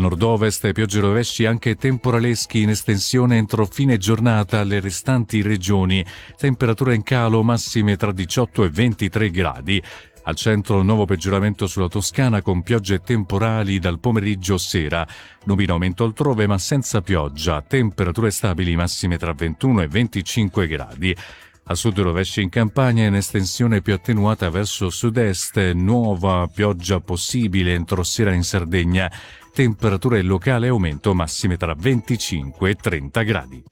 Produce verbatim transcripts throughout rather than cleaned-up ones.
nord-ovest piogge e rovesci anche temporaleschi in estensione entro fine giornata alle restanti regioni. Temperature in calo, massime tra diciotto e ventitré gradi. Al centro nuovo peggioramento sulla Toscana con piogge temporali dal pomeriggio sera. Nubi in aumento altrove ma senza pioggia. Temperature stabili, massime tra ventuno e venticinque gradi. A sud rovesci in Campania, in estensione più attenuata verso sud-est, nuova pioggia possibile entro sera in Sardegna. Temperature in locale aumento, massime tra venticinque e trenta gradi.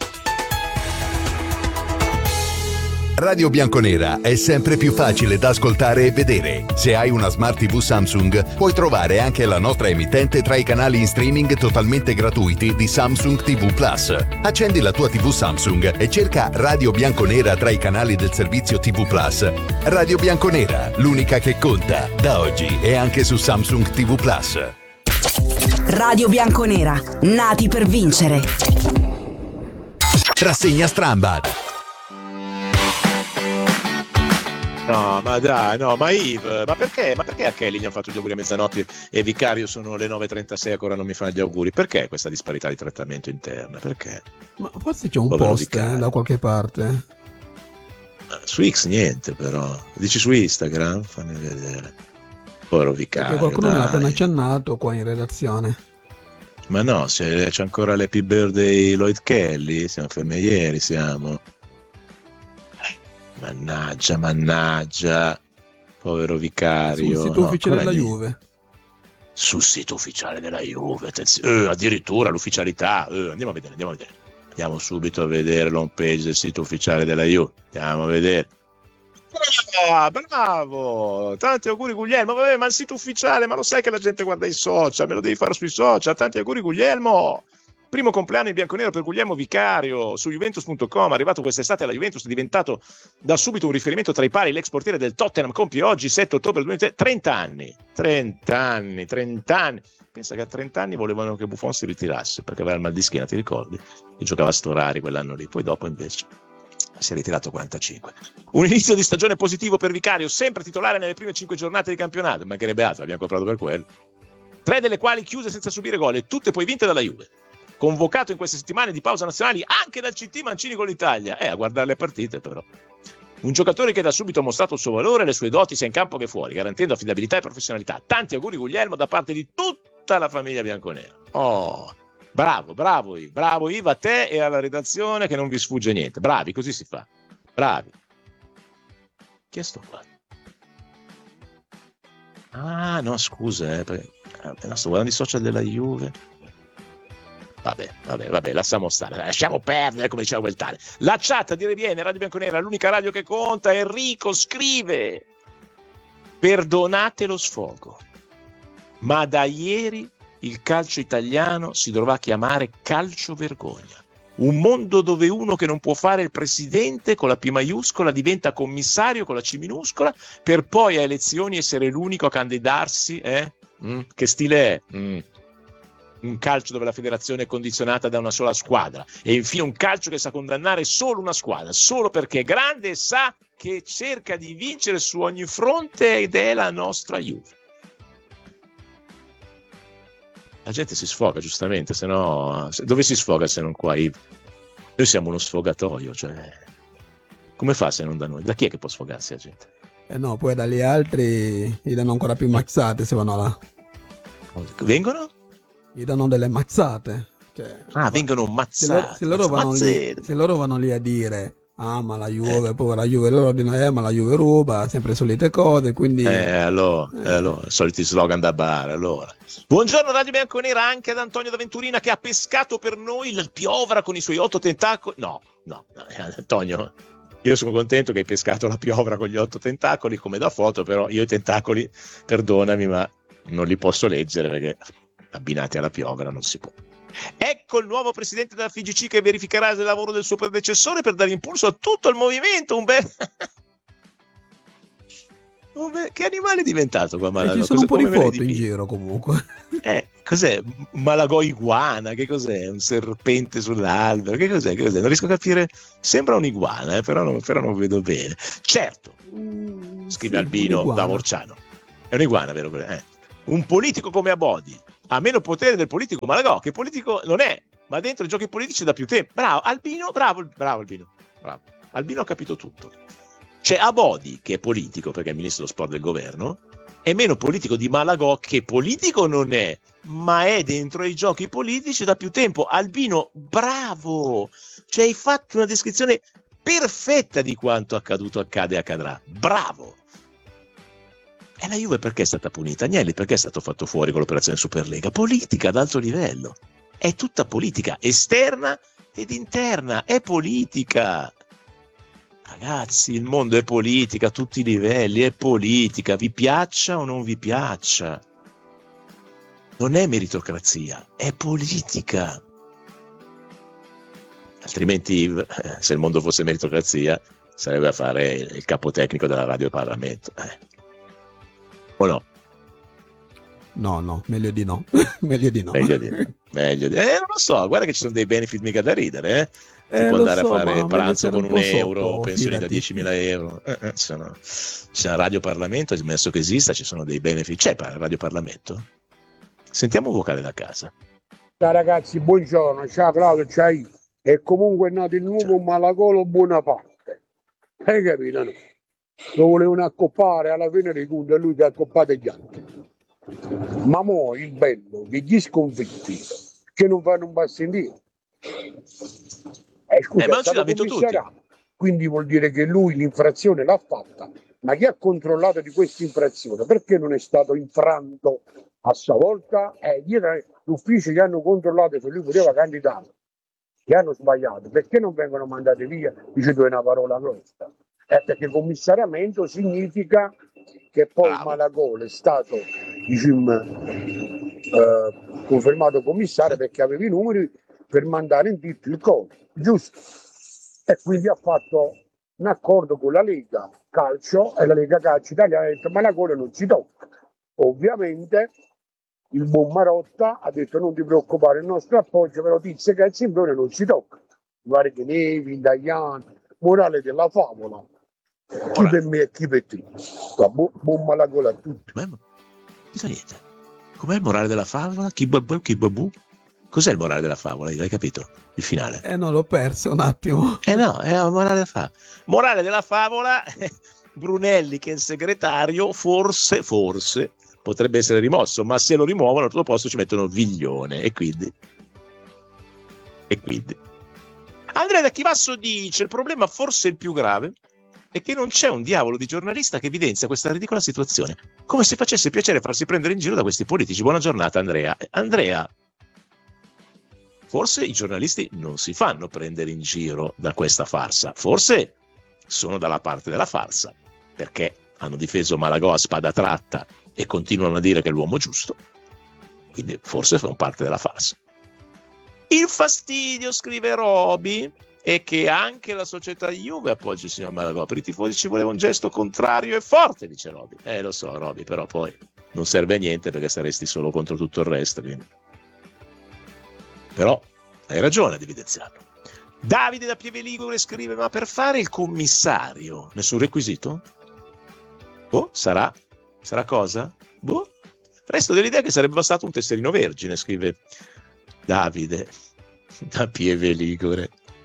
Radio Bianconera è sempre più facile da ascoltare e vedere. Se hai una Smart tivù Samsung, puoi trovare anche la nostra emittente tra i canali in streaming totalmente gratuiti di Samsung tivù Plus. Accendi la tua tivù Samsung e cerca Radio Bianconera tra i canali del servizio tivù Plus. Radio Bianconera, l'unica che conta, da oggi e anche su Samsung tivù Plus. Radio Bianconera, nati per vincere. Rassegna Strambad. No, ma dai, no, ma Yves, ma perché? Ma perché a Kelly gli hanno fatto gli auguri a mezzanotte e Vicario sono le nove e trentasei e ancora non mi fanno gli auguri? Perché questa disparità di trattamento interna? Perché? Ma forse c'è un Povero post eh, da qualche parte. Su X niente però. Dici su Instagram? Fammi vedere. Povero Vicario. Perché qualcuno dai. mi ha appena accennato qua in redazione. Ma no, se c'è ancora l'Happy Birthday Lloyd Kelly, siamo fermi ieri, siamo. Mannaggia, mannaggia, povero Vicario. Sul sito no, ufficiale della niente. Juve. Sul sito ufficiale della Juve, attenzione, eh, addirittura l'ufficialità. Eh, andiamo a vedere, andiamo a vedere. Andiamo subito a vedere l'home page del sito ufficiale della Juve. Andiamo a vedere. Ah, bravo! Tanti auguri Guglielmo. Vabbè, ma il sito ufficiale, ma lo sai che la gente guarda i social, me lo devi fare sui social. Tanti auguri Guglielmo. Primo compleanno in bianconero per Guglielmo Vicario su Juventus punto com, arrivato quest'estate alla Juventus, è diventato da subito un riferimento tra i pari, l'ex portiere del Tottenham compie oggi sette ottobre duemilatré trenta anni, trenta anni, trenta anni. Pensa che a trenta anni volevano che Buffon si ritirasse perché aveva il mal di schiena, ti ricordi? E giocava a Storari quell'anno lì, poi dopo invece si è ritirato a quarantacinque. Un inizio di stagione positivo per Vicario, sempre titolare nelle prime cinque giornate di campionato, mancherebbe altro, l'abbiamo comprato per quello. Tre delle quali chiuse senza subire gol e tutte poi vinte dalla Juve. Convocato in queste settimane di pausa nazionali anche dal C T Mancini con l'Italia, eh, a guardare le partite però. Un giocatore che da subito ha mostrato il suo valore e le sue doti sia in campo che fuori, garantendo affidabilità e professionalità. Tanti auguri Guglielmo da parte di tutta la famiglia bianconera. Oh, bravo, bravo Yves, bravo Yves a te e alla redazione che non vi sfugge niente. Bravi, così si fa. Bravi. Chi è sto qua? Ah, no, scusa, eh, perché, eh, no, sto guardando i social della Juve. Vabbè, vabbè, vabbè, lasciamo stare, lasciamo perdere, come diceva quel tale. La chat a dire viene, Radio Bianconera, l'unica radio che conta. Enrico scrive: perdonate lo sfogo, ma da ieri il calcio italiano si dovrà chiamare calcio vergogna. Un mondo dove uno che non può fare il presidente con la P maiuscola diventa commissario con la C minuscola, per poi a elezioni essere l'unico a candidarsi, eh? Mm, che stile è? Mm. Un calcio dove la federazione è condizionata da una sola squadra, e infine un calcio che sa condannare solo una squadra, solo perché è grande e sa che cerca di vincere su ogni fronte, ed è la nostra Juve. La gente si sfoga, giustamente, se no dove si sfoga se non qua? Noi siamo uno sfogatoio, cioè come fa se non da noi? Da chi è che può sfogarsi la gente? Eh no, poi dagli altri gli danno ancora più mazzate se vanno là. Vengono? Gli danno delle mazzate. Cioè, ah, vengono mazzate. Se loro, se, loro vanno lì, se loro vanno lì a dire ah ma la Juve, eh. poi la Juve, loro dicono eh ma la Juve ruba, sempre solite cose, quindi eh allora, eh. allora soliti slogan da bar. Allora buongiorno Radio Bianconera anche ad Antonio da Venturina, che ha pescato per noi il piovra con i suoi otto tentacoli. No, no, no Antonio, io sono contento che hai pescato la piovra con gli otto tentacoli come da foto, però io i tentacoli, perdonami, ma non li posso leggere perché abbinati alla piovra non si può. Ecco il nuovo presidente della F I G C che verificherà il lavoro del suo predecessore per dare impulso a tutto il movimento. Un bel... un bel... Che animale è diventato qua Malagò? Eh, ci sono Cosa, un po' di foto in giro comunque. Eh, cos'è? Malagò iguana? Che cos'è? Un serpente sull'albero? Che cos'è? Che cos'è? Non riesco a capire. Sembra un'iguana, eh, però, non, però non vedo bene. Certo, scrive sì, Albino da Morciano. È un'iguana, vero? Eh. Un politico come Abodi, ha meno potere del politico Malagò, che politico non è, ma dentro i giochi politici da più tempo. Bravo, Albino, bravo, bravo Albino, bravo. Albino ha capito tutto. Cioè Abodi, che è politico perché è il ministro dello sport del governo, è meno politico di Malagò, che politico non è, ma è dentro i giochi politici da più tempo. Albino, bravo, cioè hai fatto una descrizione perfetta di quanto accaduto, accade e accadrà. Bravo. E la Juve perché è stata punita? Agnelli perché è stato fatto fuori con l'operazione Superlega? Politica ad alto livello. È tutta politica, esterna ed interna, è politica. Ragazzi, il mondo è politica a tutti i livelli, è politica, vi piaccia o non vi piaccia. Non è meritocrazia, è politica. Altrimenti, se il mondo fosse meritocrazia, sarebbe a fare il capo tecnico della Radio Parlamento. Eh. O no? No, no, meglio di no. meglio di no. Meglio di no. Meglio di... Eh, non lo so, guarda che ci sono dei benefit mica da ridere, eh? Si Eh, può lo andare so, a fare ma pranzo con meglio un stare un po' euro, sotto, pensioni da fidati. diecimila euro. Eh, eh, ci sono, c'è la Radio Parlamento, ammesso che esista, ci sono dei benefit. C'è la Radio Parlamento? Sentiamo un vocale da casa. Ciao ragazzi, buongiorno, ciao Claudio, ciao io. E comunque è nato il nuovo Malagolo Bonaparte. Hai capito? No? Lo volevano accoppare, alla fine dei conti è lui che ha accoppato gli altri. Ma mo il bello che gli sconfitti che non fanno un passo indietro. Eh, scusa, Eh, ma non è ci stato l'ha vinto commissariato, quindi vuol dire che lui l'infrazione l'ha fatta, ma chi ha controllato di questa infrazione? Perché non è stato infranto a sua volta? Eh, dietro l'ufficio che hanno controllato se lui poteva candidare, che hanno sbagliato, perché non vengono mandati via? Dice tu è una parola grossa. Eh, perché commissariamento significa che poi Bravo. Malagolo è stato, diciamo, eh, confermato commissario perché aveva i numeri per mandare in tutto il codice, giusto? E quindi ha fatto un accordo con la Lega Calcio e la Lega Calcio Italiana ha detto Malagolo non ci tocca. Ovviamente il buon Marotta ha detto non ti preoccupare, il nostro appoggio, però Tizio che è il Simbrone non ci tocca. Guarda che Nevi, Dagliani, morale della favola, chi per me e chi per te. Bu- buon Malagolo a tutti. Com'è? Cosa niente? Com'è il morale della favola? Chi babù, chi babù? Cos'è il morale della favola? Hai capito? Il finale. Eh no, l'ho perso un attimo. Eh no, è la morale della favola. Morale della favola, Brunelli che è il segretario, forse, forse, potrebbe essere rimosso, ma se lo rimuovono al suo posto ci mettono Viglione e quindi... E quindi... Andrea da Chivasso dice, il problema forse il più grave è che non c'è un diavolo di giornalista che evidenzia questa ridicola situazione, come se facesse piacere farsi prendere in giro da questi politici. Buona giornata Andrea. Andrea, forse i giornalisti non si fanno prendere in giro da questa farsa, forse sono dalla parte della farsa, perché hanno difeso Malagò a spada tratta e continuano a dire che è l'uomo giusto, quindi forse fanno parte della farsa. Il fastidio, scrive Roby, è che anche la società Juve appoggia il signor Malagò. Per i tifosi ci voleva un gesto contrario e forte, dice Roby. Eh, lo so, Roby, però poi non serve a niente perché saresti solo contro tutto il resto. Quindi. Però hai ragione ad evidenziarlo. Davide da Pieve Ligure scrive: ma per fare il commissario nessun requisito? Boh, sarà? Sarà cosa? Boh. Resto dell'idea che sarebbe bastato un tesserino vergine, scrive Davide da Pieve Ligure.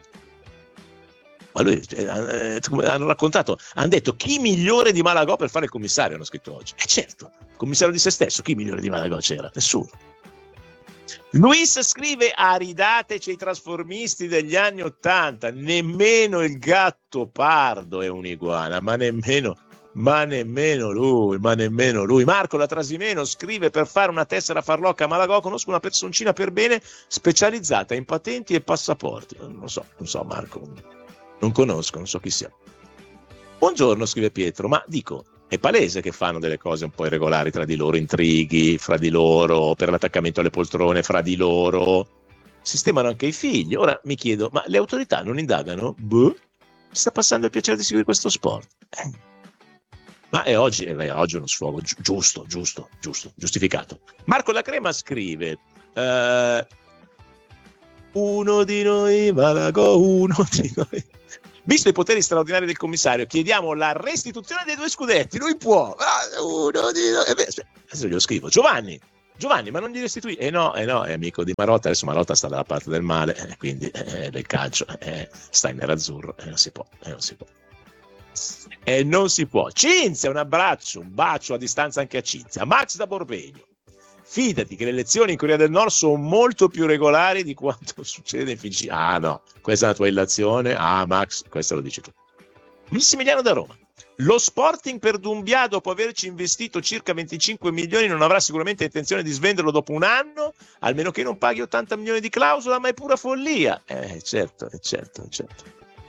Ma lui, eh, hanno raccontato, hanno detto chi migliore di Malagò per fare il commissario, hanno scritto oggi. E certo, commissario di se stesso, chi migliore di Malagò c'era? Nessuno. Luis scrive: aridateci i trasformisti degli anni Ottanta, nemmeno il gatto pardo è un'iguana, ma nemmeno, ma nemmeno lui, ma nemmeno lui. Marco da Trasimeno scrive: per fare una tessera farlocca a Malagò conosco una personcina per bene specializzata in patenti e passaporti. Non so, non so Marco. Non conosco, non so chi sia. Buongiorno, scrive Pietro, ma dico, è palese che fanno delle cose un po' irregolari tra di loro, intrighi fra di loro, per l'attaccamento alle poltrone fra di loro, sistemano anche i figli. Ora mi chiedo, ma le autorità non indagano? Boh, sta passando il piacere di seguire questo sport. Eh. Ma è oggi, è oggi uno sfogo, gi- giusto, giusto, giusto, giustificato. Marco da Crema scrive... Eh, uno di noi, Malagò, uno di noi. Visto i poteri straordinari del commissario, chiediamo la restituzione dei due scudetti. Lui può. Ah, uno di noi. Eh beh, adesso glielo scrivo. Giovanni, Giovanni, ma non gli restituì? Eh no, eh no, è amico di Marotta, adesso Marotta sta dalla parte del male, eh, quindi eh, del calcio, eh, sta in nerazzurro, e eh, non si può, e eh, non si può. E eh, non si può. Cinzia, un abbraccio, un bacio a distanza anche a Cinzia. Max da Borbegno. Fidati che le elezioni in Corea del Nord sono molto più regolari di quanto succede in Fiji. Ah no, questa è la tua illazione? Ah Max, questo lo dici tu. Massimiliano da Roma. Lo Sporting per Doumbia, dopo averci investito circa venticinque milioni, non avrà sicuramente intenzione di svenderlo dopo un anno, almeno che non paghi ottanta milioni di clausola, ma è pura follia. Eh certo, è certo, è certo.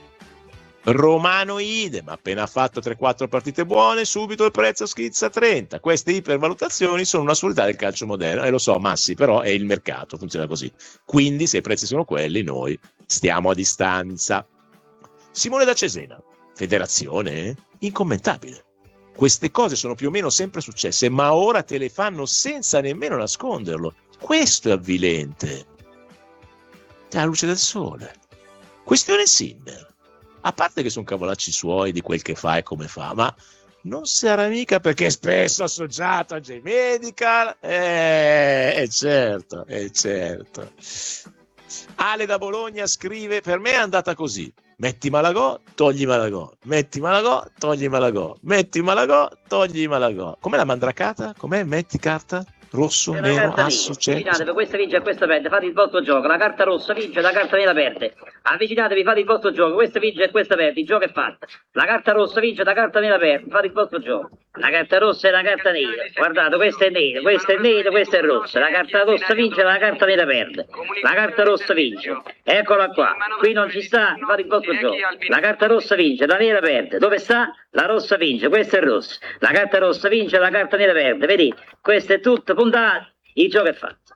Romano idem, appena ha fatto tre quattro partite buone, subito il prezzo schizza a trenta. Queste ipervalutazioni sono un'assurdità del calcio moderno, e lo so Massi, però è il mercato, funziona così. Quindi se i prezzi sono quelli, noi stiamo a distanza. Simone da Cesena, federazione, eh? Incommentabile. Queste cose sono più o meno sempre successe, ma ora te le fanno senza nemmeno nasconderlo. Questo è avvilente. È la luce del sole. Questione Sinner. A parte che sono cavolacci suoi di quel che fa e come fa, ma non sarà mica perché è spesso associato a J-Medical? Eh, è certo, è certo. Ale da Bologna scrive: per me è andata così. Metti Malagò, togli Malagò, metti Malagò, togli Malagò, metti Malagò, togli Malagò. Com'è la mandracata? Com'è? Metti carta? Rosso, la nero, carta asso, c'è. Avvicinatevi, questa vince e questa perde, fate il vostro gioco, la carta rossa vince, la carta nera perde. Avvicinatevi, fate il vostro gioco, questa vince e questa perde, il gioco è fatto. La carta rossa vince, la carta nera perde, fate il vostro gioco. La carta rossa e la carta nera, guardate, questa è nera, questa è nera, questa è rossa. La carta rossa vince, la carta nera perde. La carta rossa vince, eccola qua, qui non ci sta, fate il vostro gioco. La carta rossa vince, la nera perde, dove sta? La rossa vince, questa è rossa. La carta rossa vince, la carta nera perde, vedete? Questo è tutto, puntate, il gioco è fatto.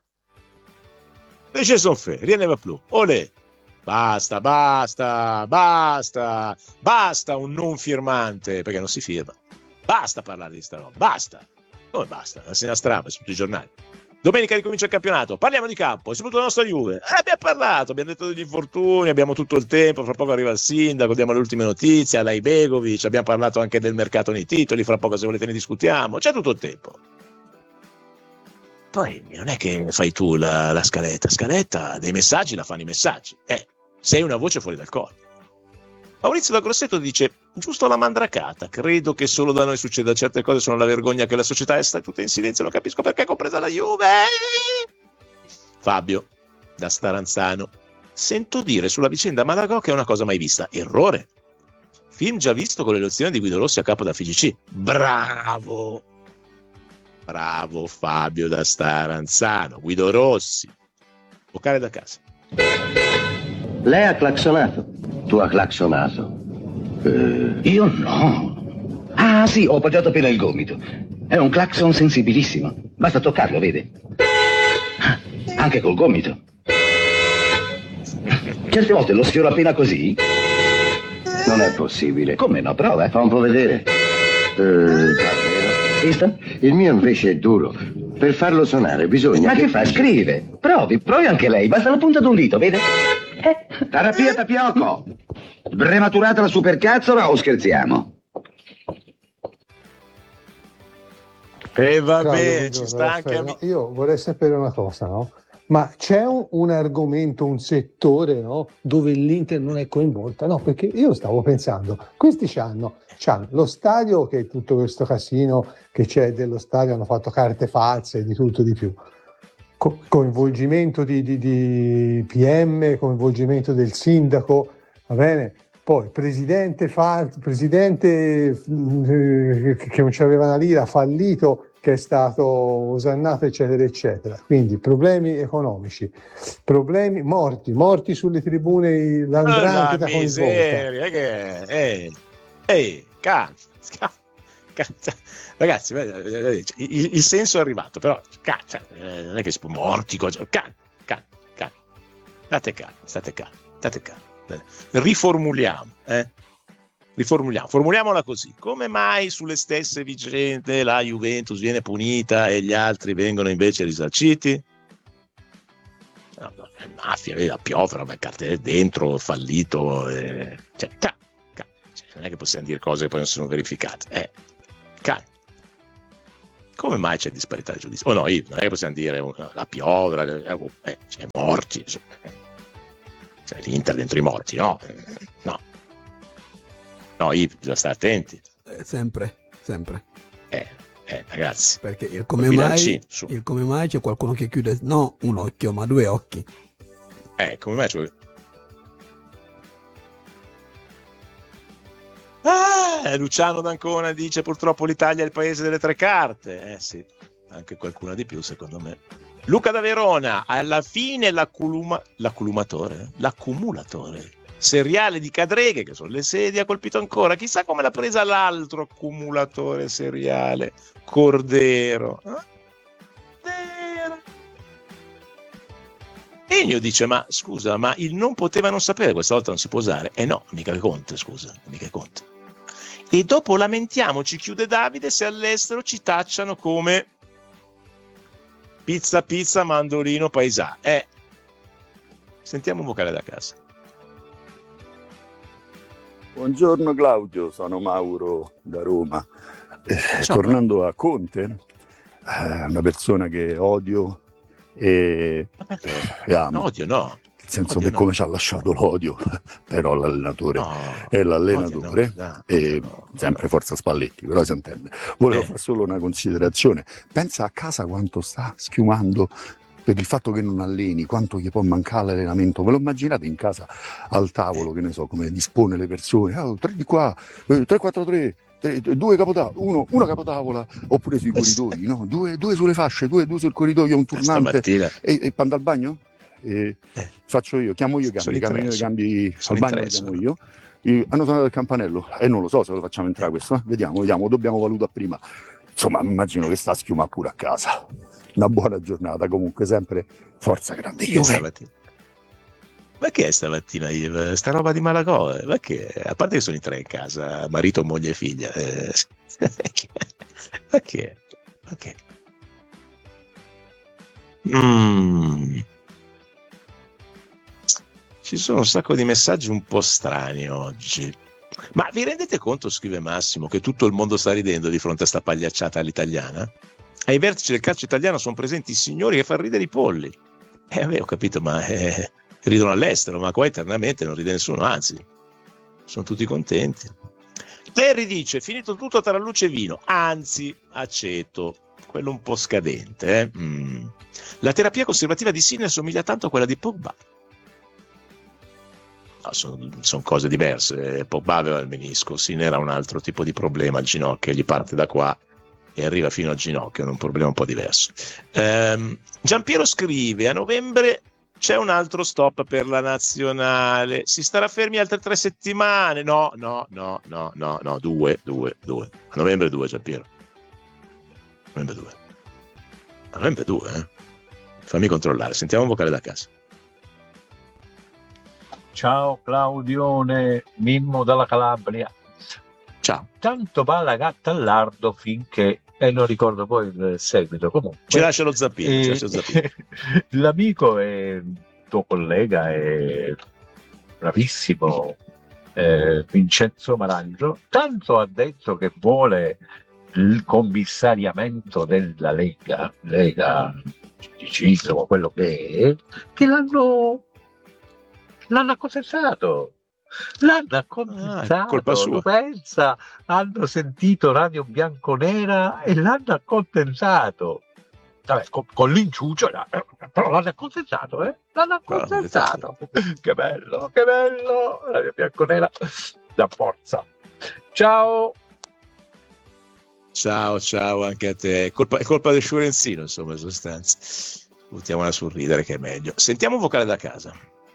Invece sono fe, rien ne va più. Olè. Basta, basta, basta, basta un non firmante, perché non si firma. Basta parlare di sta roba, basta. Come basta? La segna strada su tutti i giornali. Domenica ricomincia il campionato, parliamo di campo, e soprattutto della nostra Juve. Eh, abbiamo parlato, abbiamo detto degli infortuni, abbiamo tutto il tempo, fra poco arriva il sindaco, diamo le ultime notizie, Alai Begovic, abbiamo parlato anche del mercato nei titoli, fra poco se volete ne discutiamo, c'è tutto il tempo. Poi non è che fai tu la, la scaletta, scaletta dei messaggi la fanno i messaggi, eh, sei una voce fuori dal corpo. Maurizio da Grosseto dice: giusto la mandracata, credo che solo da noi succeda certe cose, sono la vergogna che la società è stata tutta in silenzio, non capisco perché, compresa la Juve. Fabio da Staranzano: sento dire sulla vicenda Malagò che è una cosa mai vista. Errore. Film già visto con l'elezione di Guido Rossi a capo da F I G C. Bravo. Bravo Fabio da Staranzano. Guido Rossi. Vocale da casa. Lei ha clacsonato. Tu hai clacsonato. Eh, io no. Ah sì, ho appoggiato appena il gomito. È un clacson sensibilissimo. Basta toccarlo, vede? Anche col gomito. Certe volte lo sfioro appena così. Non è possibile. Come no? Prova, fa un po' vedere. Eh, Visto? Il mio invece è duro. Per farlo suonare bisogna. Ma che, che fa? Scrive. Provi, provi anche lei. Basta la punta di un dito, vede? Eh. Terapia tapioco. Prematurata la supercazzola o scherziamo? E eh, vabbè, ci sta anche a... no, io vorrei sapere una cosa, no? Ma c'è un, un argomento, un settore, no? Dove l'Inter non è coinvolta? No, perché io stavo pensando, questi c'hanno, c'hanno lo stadio, che è tutto questo casino che c'è dello stadio, hanno fatto carte false, di tutto di più. Co- coinvolgimento di, di, di P M, coinvolgimento del sindaco, va bene? Poi presidente, fa, presidente eh, che non c'aveva una lira, fallito, che è stato osannato, eccetera, eccetera. Quindi problemi economici, problemi morti, morti sulle tribune, l'andrangheta da miseria, che ehi, ehi, cazzo, cazzo. Ragazzi, il, il senso è arrivato, però cazzo, non è che si può morti, cazzo, cazzo, cazzo. State calmi, state calmi, state calmi. Riformuliamo, eh? Riformuliamo, formuliamola così: come mai sulle stesse vicende la Juventus viene punita e gli altri vengono invece risarciti? No, no, è mafia, vedi, a piovra, ma cartelle dentro, fallito, eh, cioè, ca, ca, cioè, non è che possiamo dire cose che poi non sono verificate, eh, ca. come mai c'è disparità di giudizio? O oh no, Yves, non è che possiamo dire una, la piovra, eh, c'è morti, cioè, cioè l'Inter dentro i morti, no? No, no, Yves, bisogna stare attenti. Eh, sempre, sempre. Eh, eh, ragazzi. Perché il come, mai, il come mai c'è qualcuno che chiude, no un occhio, ma due occhi. Eh, come mai c'è... Ah, Luciano D'Ancona dice purtroppo l'Italia è il paese delle tre carte. Eh sì, anche qualcuna di più secondo me. Luca da Verona, alla fine l'acculuma... l'accumulatore, l'accumulatore seriale di Cadreghe, che sono le sedie, ha colpito ancora. Chissà come l'ha presa l'altro accumulatore seriale, Cordero. Eh? Ennio dice, ma scusa, ma il non poteva non sapere questa volta non si può usare? Eh no, mica Conte, scusa, mica Conte. E dopo lamentiamoci, chiude Davide, se all'estero ci tacciano come pizza pizza mandolino paesà. Eh, sentiamo un vocale da casa. Buongiorno Claudio, sono Mauro da Roma. Eh, tornando a Conte, eh, una persona che odio e, e amo. No, odio no. Nel senso odio che no. come ci ha lasciato l'odio, però l'allenatore no, è l'allenatore no, no, e no, sempre no. Forza Spalletti, però si intende. Volevo eh. fare solo una considerazione. Pensa a casa quanto sta schiumando per il fatto che non alleni, quanto gli può mancare l'allenamento. Ve lo immaginate in casa al tavolo, che ne so, come dispone le persone, oh, tre di qua, eh, tre quattro tre, due capotavola, uno, una capotavola, oppure sui corridoi, no? Due, due sulle fasce, due, due sul corridoio, un turnante e, e panda al bagno? E eh. Faccio io, chiamo io i cambi, cambiano i cambi al bagno, chiamo io. E hanno suonato il campanello e eh, non lo so se lo facciamo entrare questo, eh? vediamo, vediamo, dobbiamo valutare prima. Insomma, immagino che sta a schiumare pure a casa. Una buona giornata, comunque sempre forza grande. Io ma che è stamattina Yves? Sta roba di Malagò? Ma che? A parte che sono in tre in casa, marito, moglie e figlia. Eh, ma che? Ma che? Mm. Ci sono un sacco di messaggi un po' strani oggi. Ma vi rendete conto, scrive Massimo, che tutto il mondo sta ridendo di fronte a sta pagliacciata all'italiana? Ai vertici del calcio italiano sono presenti i signori che fanno ridere i polli. Eh, vabbè, ho capito, ma eh, ridono all'estero, ma qua internamente non ride nessuno, anzi, sono tutti contenti. Terry dice, finito tutto tra luce e vino, anzi, aceto, quello un po' scadente. Eh? Mm. La terapia conservativa di Sinner somiglia tanto a quella di Pogba. No, sono, sono cose diverse. Pogba aveva il menisco, Sinner ha un altro tipo di problema al ginocchio, gli parte da qua e arriva fino al ginocchio, è un problema un po' diverso. Ehm, Giampiero scrive, a novembre c'è un altro stop per la nazionale, si starà fermi altre tre settimane, no, no, no, no, no, no, due, due, due, a novembre due Giampiero, a novembre due, a novembre due, eh? Fammi controllare, sentiamo un vocale da casa. Ciao Claudione, Mimmo dalla Calabria. Ciao. Tanto va la gatta al lardo finché, e eh, non ricordo poi il seguito, comunque. Ci lascia lo zappino, eh, ci lascia lo zappino. L'amico è tuo collega, è bravissimo, eh, Vincenzo Marangio, tanto ha detto che vuole il commissariamento della Lega, Lega Ciclo, quello che è, che l'hanno l'hanno accontentato. L'hanno accontentato, ah, colpa sua. Pensa, hanno sentito Radio Bianconera e l'hanno accontentato. Vabbè, con, con l'inciuccio, però l'hanno accontentato, eh? L'hanno accontentato. Che bello, che bello! Radio Bianconera da forza. Ciao! Ciao, ciao anche a te. È colpa, è colpa del Fiorenzino, insomma, in sostanza. Buttiamola a sorridere che è meglio. Sentiamo un vocale da casa.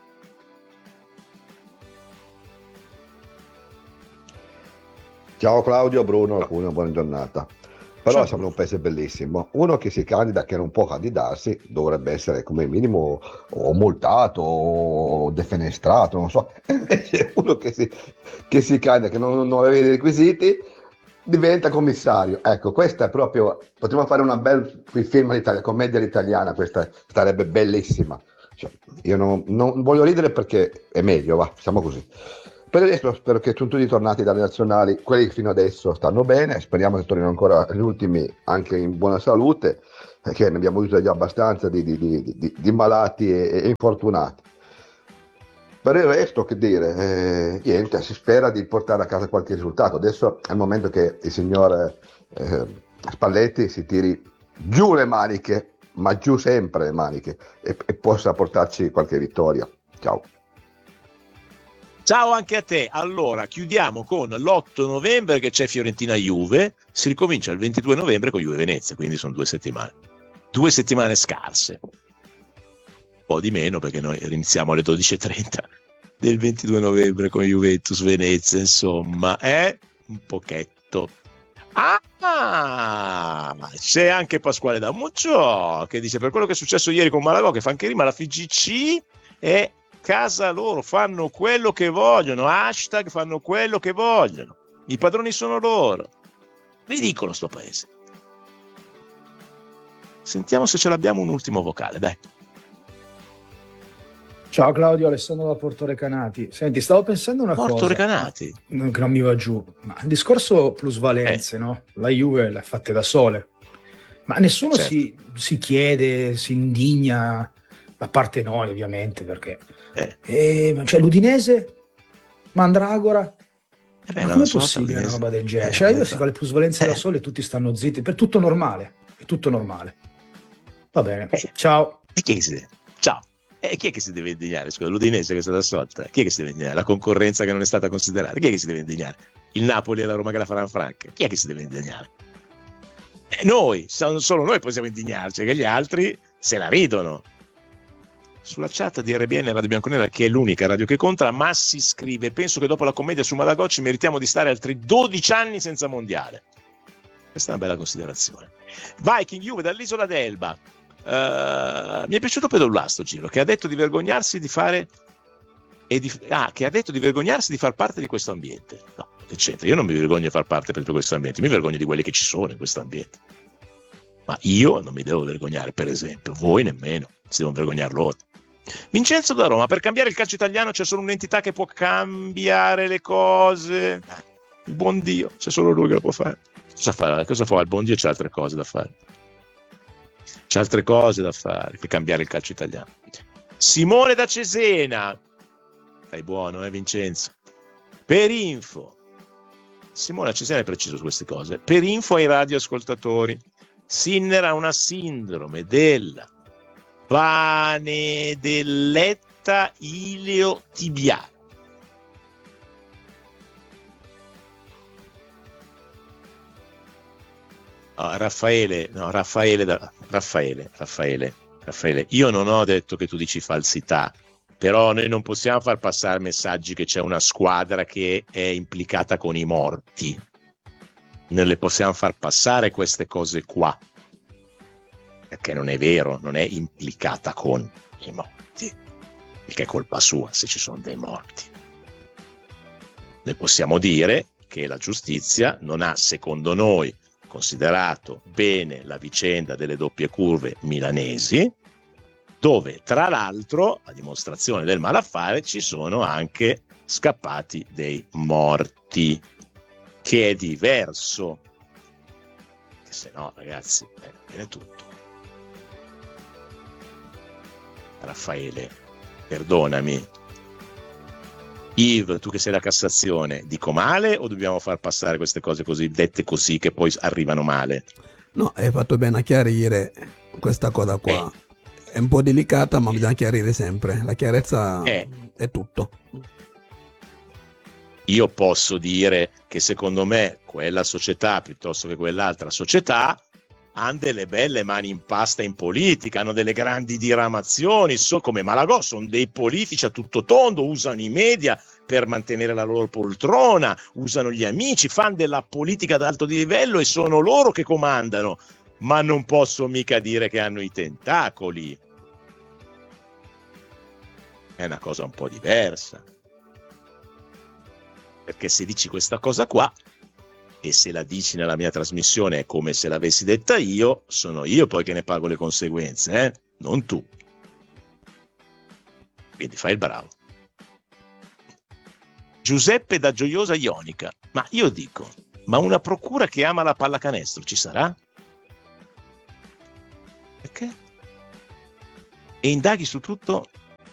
Ciao Claudio, Bruno, una buona giornata. Però Ciao. Siamo un paese bellissimo. Uno che si candida, che non può candidarsi, dovrebbe essere come minimo o multato o defenestrato, non so. Invece uno che si, che si candida, che non, non aveva i requisiti, diventa commissario. Ecco, questa è proprio, potremmo fare una bella film all'Italia, commedia all'italiana, questa sarebbe bellissima. Cioè, io non, non voglio ridere perché è meglio, va, siamo così. Per adesso spero che sono tutti tornati dalle nazionali, quelli che fino adesso stanno bene, speriamo che tornino ancora gli ultimi anche in buona salute, perché ne abbiamo avuto già abbastanza di, di, di, di, di malati e, e infortunati. Per il resto, che dire, eh, niente, si spera di portare a casa qualche risultato. Adesso è il momento che il signor eh, Spalletti si tiri giù le maniche, ma giù sempre le maniche, e, e possa portarci qualche vittoria. Ciao. Ciao anche a te. Allora, chiudiamo con l'otto novembre che c'è Fiorentina-Juve, si ricomincia il ventidue novembre con Juve-Venezia, quindi sono due settimane. Due settimane scarse. Un po' di meno perché noi iniziamo alle dodici e trenta del ventidue novembre con Juventus Venezia, insomma, è un pochetto. Ah, c'è anche Pasquale Damuccio che dice: per quello che è successo ieri con Malagò che fa anche rima, la F G C è casa loro, fanno quello che vogliono, hashtag fanno quello che vogliono, i padroni sono loro. Ridicolo sto paese. Sentiamo se ce l'abbiamo un ultimo vocale, dai. Ciao Claudio, Alessandro da Porto Recanati. Senti, stavo pensando una Porto cosa. Recanati? Non, che non mi va giù. Ma il discorso plusvalenze, Eh. no? La Juve l'ha fatte da sole. Ma nessuno Certo. si, si chiede, si indigna, a parte noi ovviamente, perché... Eh. Eh, ma cioè l'Udinese? Mandragora? Eh beh, ma non com'è so, possibile una l'Udinese. roba del genere? Eh, Cioè la Juve eh, si fa le plusvalenze eh. da sole e tutti stanno zitti. Per tutto normale. È tutto normale. Va bene. Eh. Ciao. E chi è che si... Ciao. E chi è che si deve indignare? Scusa, l'Udinese che è stata assolta. Chi è che si deve indignare? La concorrenza che non è stata considerata. Chi è che si deve indignare? Il Napoli e la Roma che la faranno franca. Chi è che si deve indignare? Eh, noi, solo noi possiamo indignarci, che gli altri se la ridono. Sulla chat di R B N Radio Bianconera, che è l'unica radio che conta, Massi scrive: penso che dopo la commedia su Malagò ci meritiamo di stare altri dodici anni senza mondiale. Questa è una bella considerazione. Viking Juve dall'isola d'Elba. Uh, mi è piaciuto Pedolà sto giro, che ha detto di vergognarsi di fare e di, ah, che ha detto di vergognarsi di far parte di questo ambiente. No, che c'entra? Io non mi vergogno di far parte di questo ambiente, mi vergogno di quelli che ci sono in questo ambiente. Ma io non mi devo vergognare, per esempio, voi nemmeno, si devono vergognare loro. Vincenzo da Roma: per cambiare il calcio italiano c'è solo un'entità che può cambiare le cose, il buon Dio, c'è solo lui che lo può fare. Cosa fa? Cosa fa il buon Dio? C'è altre cose da fare. C'è altre cose da fare che cambiare il calcio italiano. Simone da Cesena, stai buono, eh Vincenzo? Per info, Simone da Cesena è preciso su queste cose. Per info ai radioascoltatori, Sinner ha una sindrome della vanedelletta iliotibiale. Oh, Raffaele, no, Raffaele, da, Raffaele, Raffaele, Raffaele, io non ho detto che tu dici falsità, però noi non possiamo far passare messaggi che c'è una squadra che è implicata con i morti. Non le possiamo far passare queste cose qua, perché non è vero, non è implicata con i morti, perché è colpa sua se ci sono dei morti. Noi possiamo dire che la giustizia non ha, secondo noi, considerato bene la vicenda delle doppie curve milanesi, dove tra l'altro, a dimostrazione del malaffare, ci sono anche scappati dei morti, che è diverso, che se no ragazzi eh, viene tutto. Raffaele, perdonami, Yves, tu che sei la Cassazione, dico male o dobbiamo far passare queste cose così dette così che poi arrivano male? No, hai fatto bene a chiarire questa cosa qua. Eh. È un po' delicata, ma bisogna chiarire sempre. La chiarezza eh. è tutto. Io posso dire che secondo me quella società piuttosto che quell'altra società hanno delle belle mani in pasta in politica, hanno delle grandi diramazioni, so, come Malagò, sono dei politici a tutto tondo, usano i media per mantenere la loro poltrona, usano gli amici, fanno della politica d'alto livello e sono loro che comandano, ma non posso mica dire che hanno i tentacoli. È una cosa un po' diversa. Perché se dici questa cosa qua, e se la dici nella mia trasmissione è come se l'avessi detta io, sono io poi che ne pago le conseguenze, eh? Non tu. Quindi fai il bravo. Giuseppe da Gioiosa Ionica. Ma io dico, ma una procura che ama la pallacanestro ci sarà? Perché? E indaghi su tutto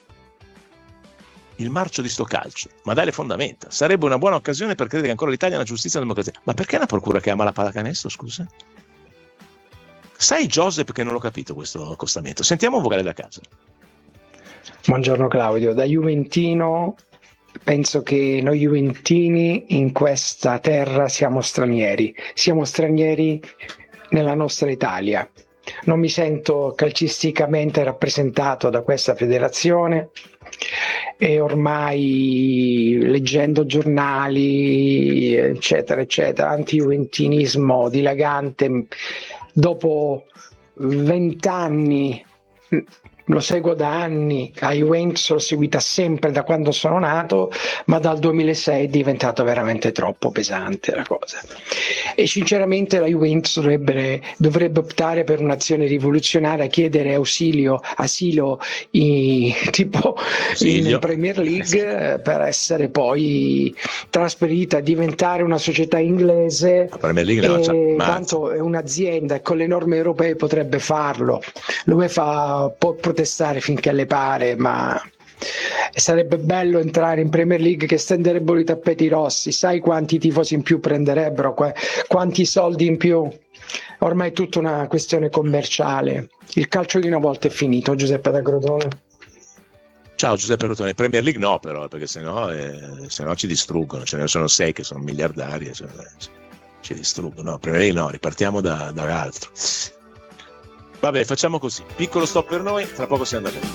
il marcio di sto calcio, ma dai le fondamenta. Sarebbe una buona occasione per credere che ancora l'Italia ha una giustizia e una democrazia. Ma perché una procura che ama la pallacanestro, scusa? Sai, Joseph, che non l'ho capito questo accostamento. Sentiamo un vocale da casa. Buongiorno Claudio, da Juventino penso che noi Juventini in questa terra siamo stranieri, siamo stranieri nella nostra Italia. Non mi sento calcisticamente rappresentato da questa federazione e ormai leggendo giornali eccetera eccetera, anti-juventinismo dilagante, dopo vent'anni, lo seguo da anni, a Juventus l'ho seguita sempre da quando sono nato, ma dal duemilasei è diventato veramente troppo pesante la cosa. E sinceramente la Juventus dovrebbe, dovrebbe optare per un'azione rivoluzionaria, chiedere ausilio, asilo in, tipo in Premier League per essere poi trasferita, diventare una società inglese. La Premier League no, e tanto è un'azienda e con le norme europee potrebbe farlo. L'UEFA può protestare finché le pare, ma sarebbe bello entrare in Premier League che stenderebbero i tappeti rossi. Sai quanti tifosi in più prenderebbero, quanti soldi in più? Ormai è tutta una questione commerciale. Il calcio di una volta è finito. Giuseppe da Crotone. Ciao Giuseppe Crotone. Premier League no, però, perché sennò, eh, sennò ci distruggono. Ce ne sono sei che sono miliardari e cioè, ci distruggono. No, Premier League no, ripartiamo da, da altro. Vabbè, facciamo così. Piccolo stop per noi, tra poco siamo andati.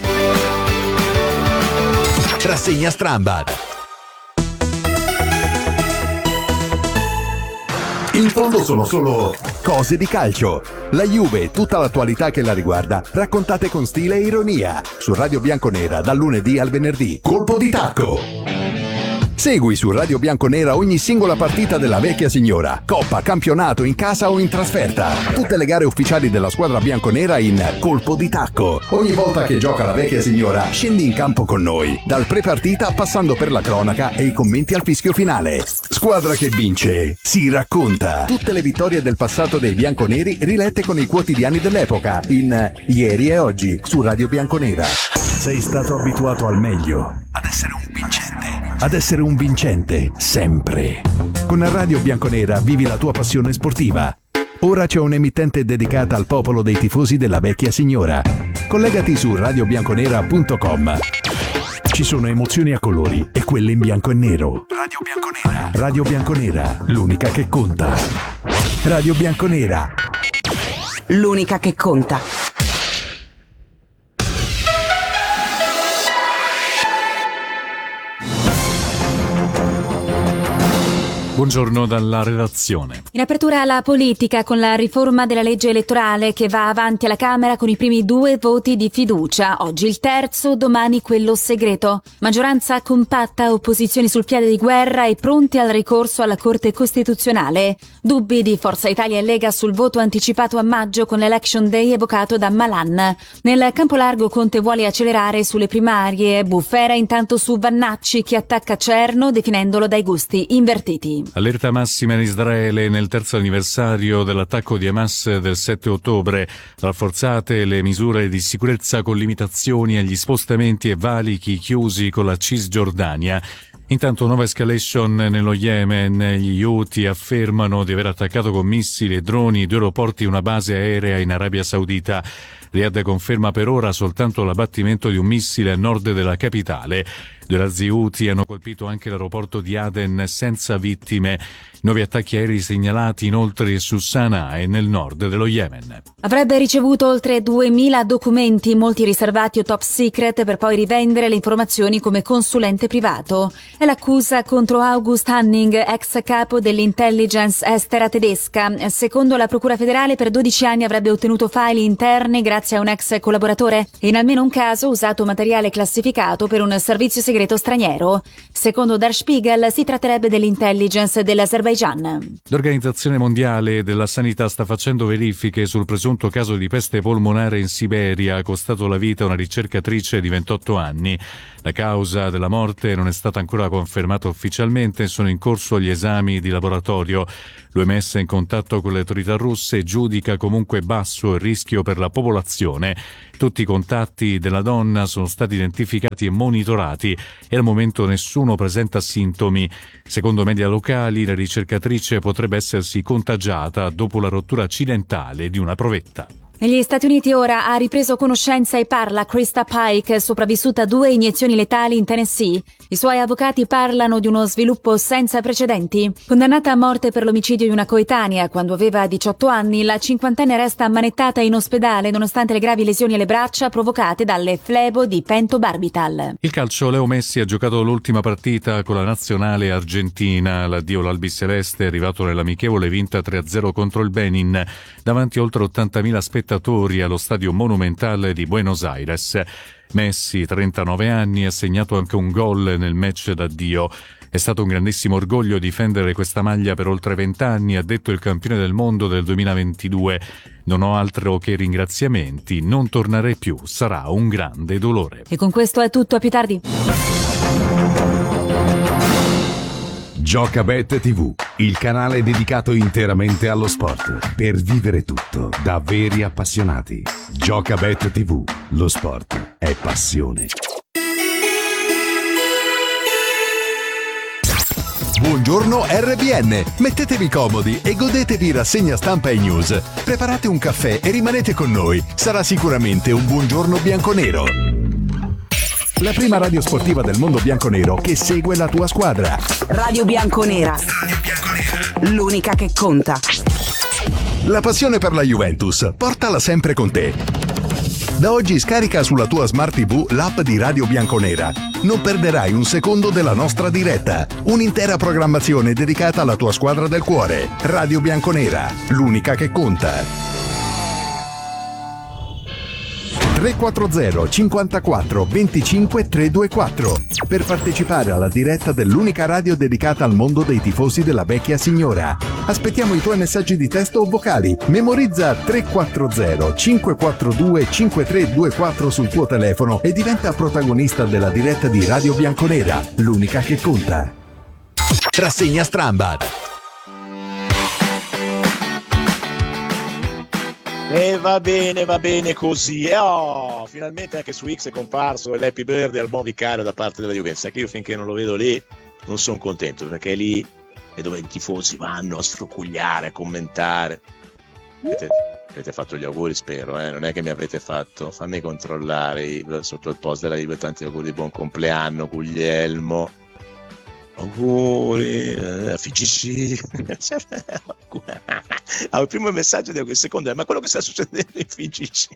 Rassegna Strambad. In fondo sono solo cose di calcio. La Juve e tutta l'attualità che la riguarda, raccontate con stile e ironia. Su Radio Bianconera dal lunedì al venerdì. Colpo di tacco. Segui su Radio Bianconera ogni singola partita della vecchia signora. Coppa, campionato, in casa o in trasferta. Tutte le gare ufficiali della squadra bianconera in Colpo di Tacco. Ogni volta che gioca la vecchia signora, scendi in campo con noi. Dal pre-partita passando per la cronaca e i commenti al fischio finale. Squadra che vince si racconta. Tutte le vittorie del passato dei bianconeri rilette con i quotidiani dell'epoca in Ieri e Oggi su Radio Bianconera. Sei stato abituato al meglio, ad essere un vincente. Ad essere un vincente, sempre. Con Radio Bianconera vivi la tua passione sportiva. Ora c'è un'emittente dedicata al popolo dei tifosi della vecchia signora. Collegati su radio bianconera punto com. Ci sono emozioni a colori e quelle in bianco e nero. Radio Bianconera. Radio Bianconera, l'unica che conta. Radio Bianconera. L'unica che conta. Buongiorno dalla redazione. In apertura la politica con la riforma della legge elettorale che va avanti alla Camera con i primi due voti di fiducia. Oggi il terzo, domani quello segreto. Maggioranza compatta, opposizioni sul piede di guerra e pronti al ricorso alla Corte Costituzionale. Dubbi di Forza Italia e Lega sul voto anticipato a maggio con l'Election Day evocato da Malan. Nel campo largo Conte vuole accelerare sulle primarie. Bufera intanto su Vannacci che attacca Cerno definendolo dai gusti invertiti. Allerta massima in Israele nel terzo anniversario dell'attacco di Hamas del sette ottobre. Rafforzate le misure di sicurezza con limitazioni agli spostamenti e valichi chiusi con la Cisgiordania. Intanto nuova escalation nello Yemen. Gli Houthi affermano di aver attaccato con missili e droni due aeroporti e una base aerea in Arabia Saudita. Riyadh conferma per ora soltanto l'abbattimento di un missile a nord della capitale. Due razzi Houthi hanno colpito anche l'aeroporto di Aden senza vittime. Nuovi attacchi aerei segnalati inoltre su Sana'a e nel nord dello Yemen. Avrebbe ricevuto oltre duemila documenti, molti riservati o top secret, per poi rivendere le informazioni come consulente privato. È l'accusa contro August Hanning, ex capo dell'intelligence estera tedesca. Secondo la Procura federale, per dodici anni avrebbe ottenuto file interni grazie a un ex collaboratore e in almeno un caso usato materiale classificato per un servizio segreto segreto straniero. Secondo Der Spiegel si tratterebbe dell'intelligence dell'Azerbaigian. L'Organizzazione Mondiale della Sanità sta facendo verifiche sul presunto caso di peste polmonare in Siberia, costato la vita a una ricercatrice di ventotto anni. La causa della morte non è stata ancora confermata ufficialmente, sono in corso gli esami di laboratorio. L'O M S è in contatto con le autorità russe e giudica comunque basso il rischio per la popolazione. Tutti i contatti della donna sono stati identificati e monitorati e al momento nessuno presenta sintomi. Secondo media locali, la ricercatrice potrebbe essersi contagiata dopo la rottura accidentale di una provetta. Negli Stati Uniti ora ha ripreso conoscenza e parla Krista Pike, sopravvissuta a due iniezioni letali in Tennessee. I suoi avvocati parlano di uno sviluppo senza precedenti. Condannata a morte per l'omicidio di una coetanea quando aveva diciotto anni, la cinquantenne resta ammanettata in ospedale nonostante le gravi lesioni alle braccia provocate dalle flebo di pentobarbital. Il calcio, Leo Messi ha giocato l'ultima partita con la nazionale argentina. L'addio all'albiceleste è arrivato nell'amichevole vinta tre a zero contro il Benin, davanti a oltre ottantamila spettatori allo stadio Monumental di Buenos Aires. Messi, trentanove anni, ha segnato anche un gol nel match d'addio. È stato un grandissimo orgoglio difendere questa maglia per oltre vent'anni, ha detto il campione del mondo del duemilaventidue. Non ho altro che ringraziamenti, non tornerei più, sarà un grande dolore. E con questo è tutto, a più tardi. Giocabet tivù, il canale dedicato interamente allo sport, per vivere tutto da veri appassionati. Giocabet tivù, lo sport è passione. Buongiorno R B N, mettetevi comodi e godetevi rassegna stampa e news. Preparate un caffè e rimanete con noi, sarà sicuramente un buongiorno bianconero. La prima radio sportiva del mondo bianconero che segue la tua squadra. Radio Bianconera, l'unica che conta. La passione per la Juventus, portala sempre con te. Da oggi scarica sulla tua Smart tivù l'app di Radio Bianconera. Non perderai un secondo della nostra diretta. Un'intera programmazione dedicata alla tua squadra del cuore. Radio Bianconera, l'unica che conta. tre quattro zero cinquantaquattro venticinque trecentoventiquattro per partecipare alla diretta dell'unica radio dedicata al mondo dei tifosi della vecchia signora. Aspettiamo i tuoi messaggi di testo o vocali. Memorizza tre quattro zero cinque quattro due cinque tre due quattro sul tuo telefono e diventa protagonista della diretta di Radio Bianconera, l'unica che conta. Rassegna Strambad. E va bene, va bene così. E oh, finalmente anche su X è comparso l'Happy Birthday al buon vicario da parte della Juventus. Che io finché non lo vedo lì non sono contento, perché lì è dove i tifosi vanno a sfrocugliare, a commentare. Avete, avete fatto gli auguri, spero, eh? Non è che mi avete fatto, fammi controllare sotto il post della Juve, tanti auguri di buon compleanno, Guglielmo. Auguri, eh, F G C. Ah, il primo messaggio di il secondo è: ma quello che sta succedendo in F G C.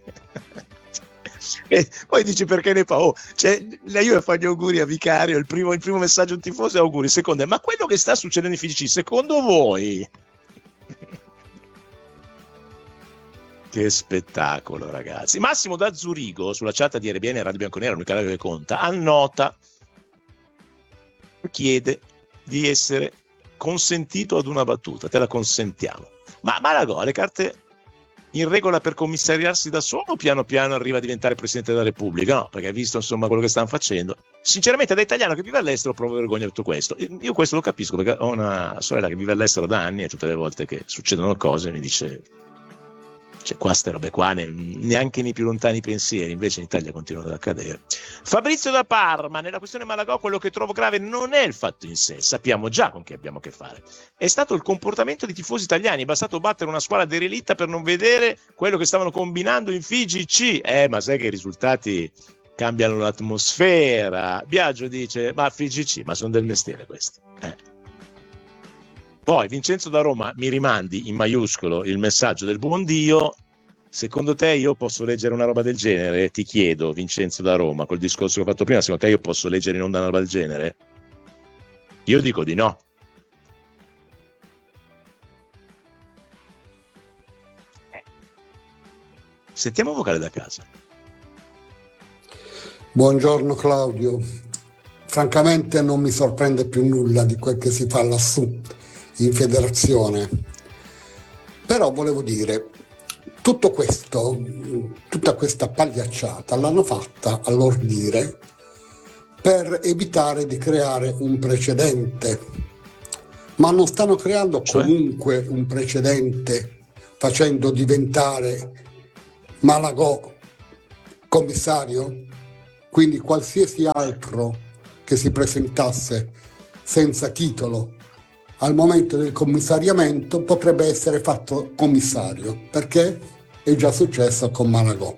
E poi dici perché ne fa? Oh, cioè, io fa gli auguri a Vicario. Il primo, il primo messaggio un tifoso è auguri. Il secondo è: ma quello che sta succedendo in F G C, secondo voi? Che spettacolo, ragazzi. Massimo da Zurigo, sulla chat di R B N e Radio Bianconera, l'unica radio che conta, annota, chiede di essere consentito ad una battuta. Te la consentiamo. Ma Malagò, le carte in regola per commissariarsi da solo, piano piano arriva a diventare Presidente della Repubblica? No, perché visto insomma quello che stanno facendo, sinceramente da italiano che vive all'estero provo vergogna per tutto questo. Io questo lo capisco, perché ho una sorella che vive all'estero da anni e tutte le volte che succedono cose mi dice: cioè, qua ste robe qua ne, neanche nei più lontani pensieri, invece in Italia continuano ad accadere. Fabrizio da Parma: nella questione Malagò quello che trovo grave non è il fatto in sé, sappiamo già con chi abbiamo a che fare, è stato il comportamento di tifosi italiani. È bastato battere una squadra derelitta per non vedere quello che stavano combinando in F G C. Eh, ma sai che i risultati cambiano l'atmosfera. Biagio dice: ma F G C, ma sono del mestiere questi. Eh. Poi Vincenzo da Roma: mi rimandi in maiuscolo il messaggio del buon Dio. Secondo te io posso leggere una roba del genere? Ti chiedo, Vincenzo da Roma, col discorso che ho fatto prima, secondo te io posso leggere in onda una roba del genere? Io dico di no. Sentiamo un vocale da casa. Buongiorno Claudio. francamente non mi sorprende più nulla di quel che si fa lassù in federazione. Però volevo dire, tutto questo, tutta questa pagliacciata l'hanno fatta all'ordire per evitare di creare un precedente, ma non stanno creando comunque un precedente facendo diventare Malagò commissario? Quindi qualsiasi altro che si presentasse senza titolo al momento del commissariamento potrebbe essere fatto commissario, perché è già successo con Malagò.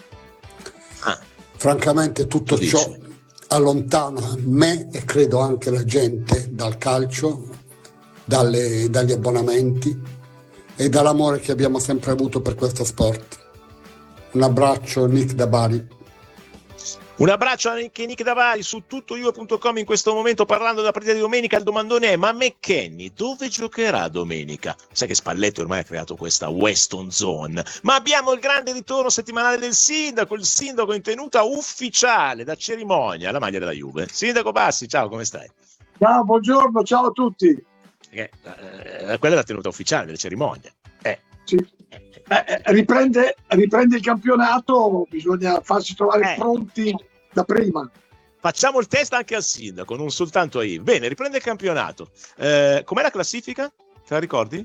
Ah, Francamente tutto ciò dici? allontana me e credo anche la gente dal calcio, dalle- dagli abbonamenti e dall'amore che abbiamo sempre avuto per questo sport. Un abbraccio, Nick da Bari. Un abbraccio anche Nick Davari su tutto io punto com in questo momento, parlando della partita di domenica. Il domandone è: ma McKennie dove giocherà domenica? Sai che Spalletti ormai ha creato questa Weston Zone, ma abbiamo il grande ritorno settimanale del sindaco, il sindaco in tenuta ufficiale da cerimonia, la maglia della Juve. Sindaco Bassi, ciao, come stai? Ciao, buongiorno, ciao a tutti. Eh, eh, quella è la tenuta ufficiale delle cerimonie. Eh. Sì. Eh, riprende, riprende il campionato, bisogna farsi trovare Eh. pronti da prima. Facciamo il test anche al sindaco, non soltanto a Yves. Bene, riprende il campionato. Eh, com'è la classifica? Te la ricordi?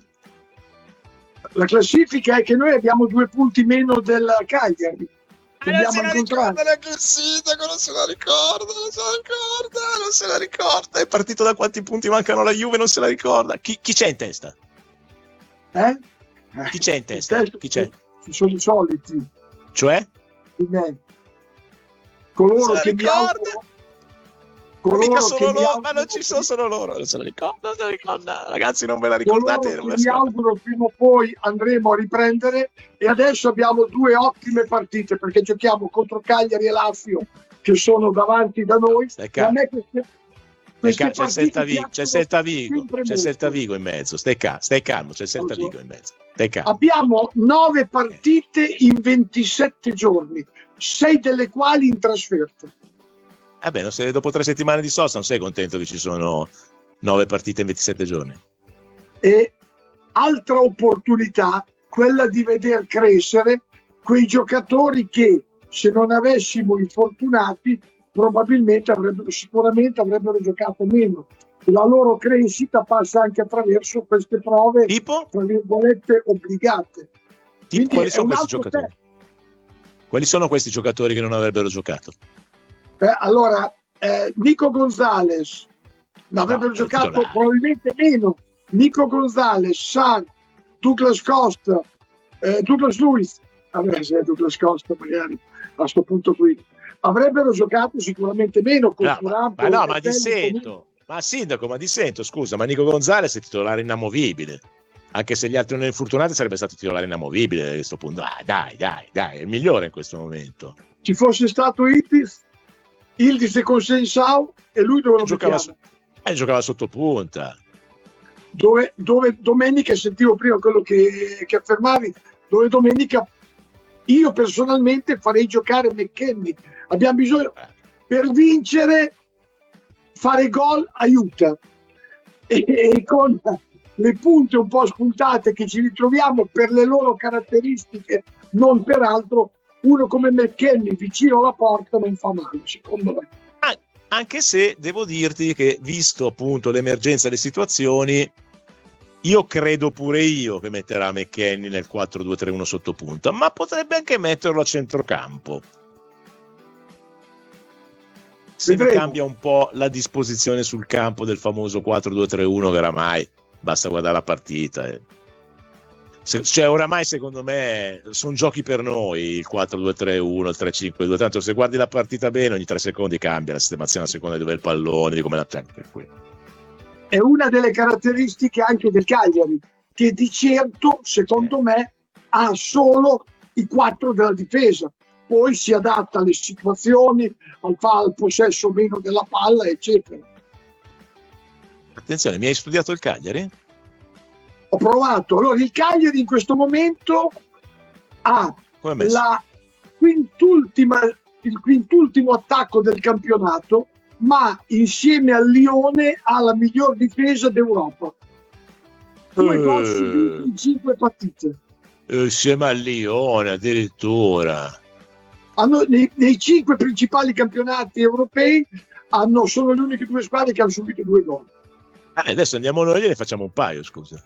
La classifica è che noi abbiamo due punti meno del Cagliari. Ah, non se la ricorda neanche il sindaco, non se la ricorda, non se la ricorda, non se la ricorda. È partito da quanti punti mancano alla Juve, non se la ricorda. Chi, chi c'è in testa? Eh? Chi c'è in testa? Chi c'è? Ci sono i soliti. Cioè? Di me. Coloro Se la che mi ricorda? auguro, Ma coloro mica che solo mi loro, auguro- ma non ci sono solo loro, non se la ricorda, non se la ricorda. Ragazzi, non ve la coloro ricordate? che Non ve la mi scorda. auguro prima o poi andremo a riprendere, e adesso abbiamo due ottime partite perché giochiamo contro Cagliari e Lazio che sono davanti da noi. Stai E a me queste, queste C'è partite Celta Vigo, c'è piacciono Celta Vigo, sempre c'è molto. Celta Vigo in mezzo. Stai calmo, stai calmo, c'è Celta Allora, Vigo in mezzo. Stai calmo. Abbiamo nove partite in ventisette giorni, sei delle quali in trasferta. Vabbè, non sei, dopo tre settimane di sosta non sei contento che ci sono nove partite in ventisette giorni? E altra opportunità, quella di veder crescere quei giocatori che, se non avessimo infortunati, probabilmente avrebbero, sicuramente avrebbero giocato meno. La loro crescita passa anche attraverso queste prove, tipo? tra virgolette, obbligate. Tipo, Quindi quali è sono un questi altro giocatori? Quali sono questi giocatori che non avrebbero giocato? Eh, allora, eh, Nico Gonzalez l'avrebbero No, giocato titolare. probabilmente meno. Nico Gonzalez, San, Douglas Costa, eh, Douglas Luiz, vabbè, se è Douglas Costa magari a questo punto qui, avrebbero giocato sicuramente meno. No, ma, Costurampo, ma no, ma Fratelli, dissento. Ma sindaco, ma dissento, scusa, ma Nico Gonzalez è titolare inamovibile. Anche se gli altri non infortunati sarebbe stato titolare inamovibile a questo punto. Ah, dai, dai, dai, è il migliore in questo momento. Ci fosse stato Itis, Ildis e Consensau, e lui dove lo Giocava, mettiamo? su- eh, giocava sotto punta. Dove, dove domenica, sentivo prima quello che, che affermavi, dove domenica io personalmente farei giocare McKennie. Abbiamo bisogno, per vincere, fare gol aiuta, e, e con le punte un po' spuntate che ci ritroviamo per le loro caratteristiche, non per altro, uno come McKennie vicino alla porta non fa male, secondo me. Ah, anche se devo dirti che, visto appunto l'emergenza delle situazioni, io credo pure io che metterà McKennie nel quattro due tre uno sotto punta, ma potrebbe anche metterlo a centrocampo. Se mi Vedremo. cambia un po' la disposizione sul campo del famoso quattro due tre uno, che oramai basta guardare la partita. eh. Se- cioè, oramai secondo me sono giochi per noi il quattro due tre uno, il tre cinque due. Tanto se guardi la partita bene, ogni tre secondi cambia la sistemazione a seconda di dove è il pallone, di come la prendi. Per cui. È una delle caratteristiche anche del Cagliari, che di certo, secondo me, ha solo i quattro della difesa. Poi si adatta alle situazioni, al, fa- al possesso meno della palla, eccetera. Attenzione, mi hai studiato il Cagliari? Ho provato. Allora, il Cagliari in questo momento ha Come è messo? la quintultima, il quintultimo attacco del campionato, ma insieme al Lione ha la miglior difesa d'Europa. Due gol subiti in cinque partite. Insieme al Lione addirittura. Hanno, nei, nei cinque principali campionati europei hanno, sono le uniche due squadre che hanno subito due gol. Ah, adesso andiamo noi e ne facciamo un paio, scusa.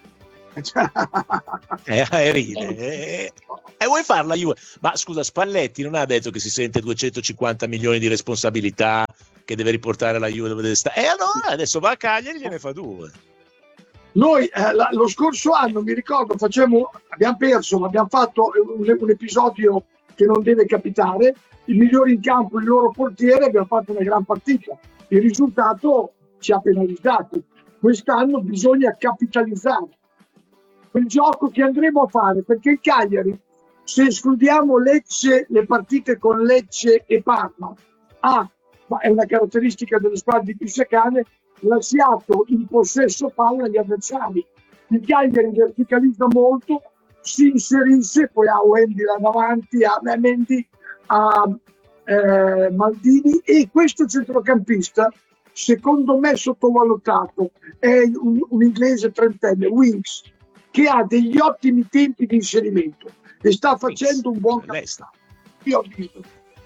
eh, eh, ride. Eh, eh, vuoi farla Juve? Ma scusa, Spalletti non ha detto che si sente duecentocinquanta milioni di responsabilità, che deve riportare la Juve dove deve stare? E allora adesso va a Cagliari e gliene fa due. Noi eh, la, lo scorso anno, mi ricordo, facciamo, abbiamo perso, ma abbiamo fatto un, un episodio che non deve capitare. Il migliore in campo, il loro portiere, abbiamo fatto una gran partita. Il risultato ci ha penalizzato. Quest'anno bisogna capitalizzare quel gioco che andremo a fare, perché il Cagliari, se escludiamo Lecce, le partite con Lecce e Parma, ha, ma è una caratteristica delle squadre di Pisciacane, lasciato in possesso palla agli avversari. Il Cagliari verticalizza molto, si inserisce, poi ha Wendy là davanti, a Mendy, a eh, Maldini, e questo centrocampista secondo me sottovalutato è un, un inglese trentenne, Winks, che ha degli ottimi tempi di inserimento e sta facendo un buon campionato. Io ho visto.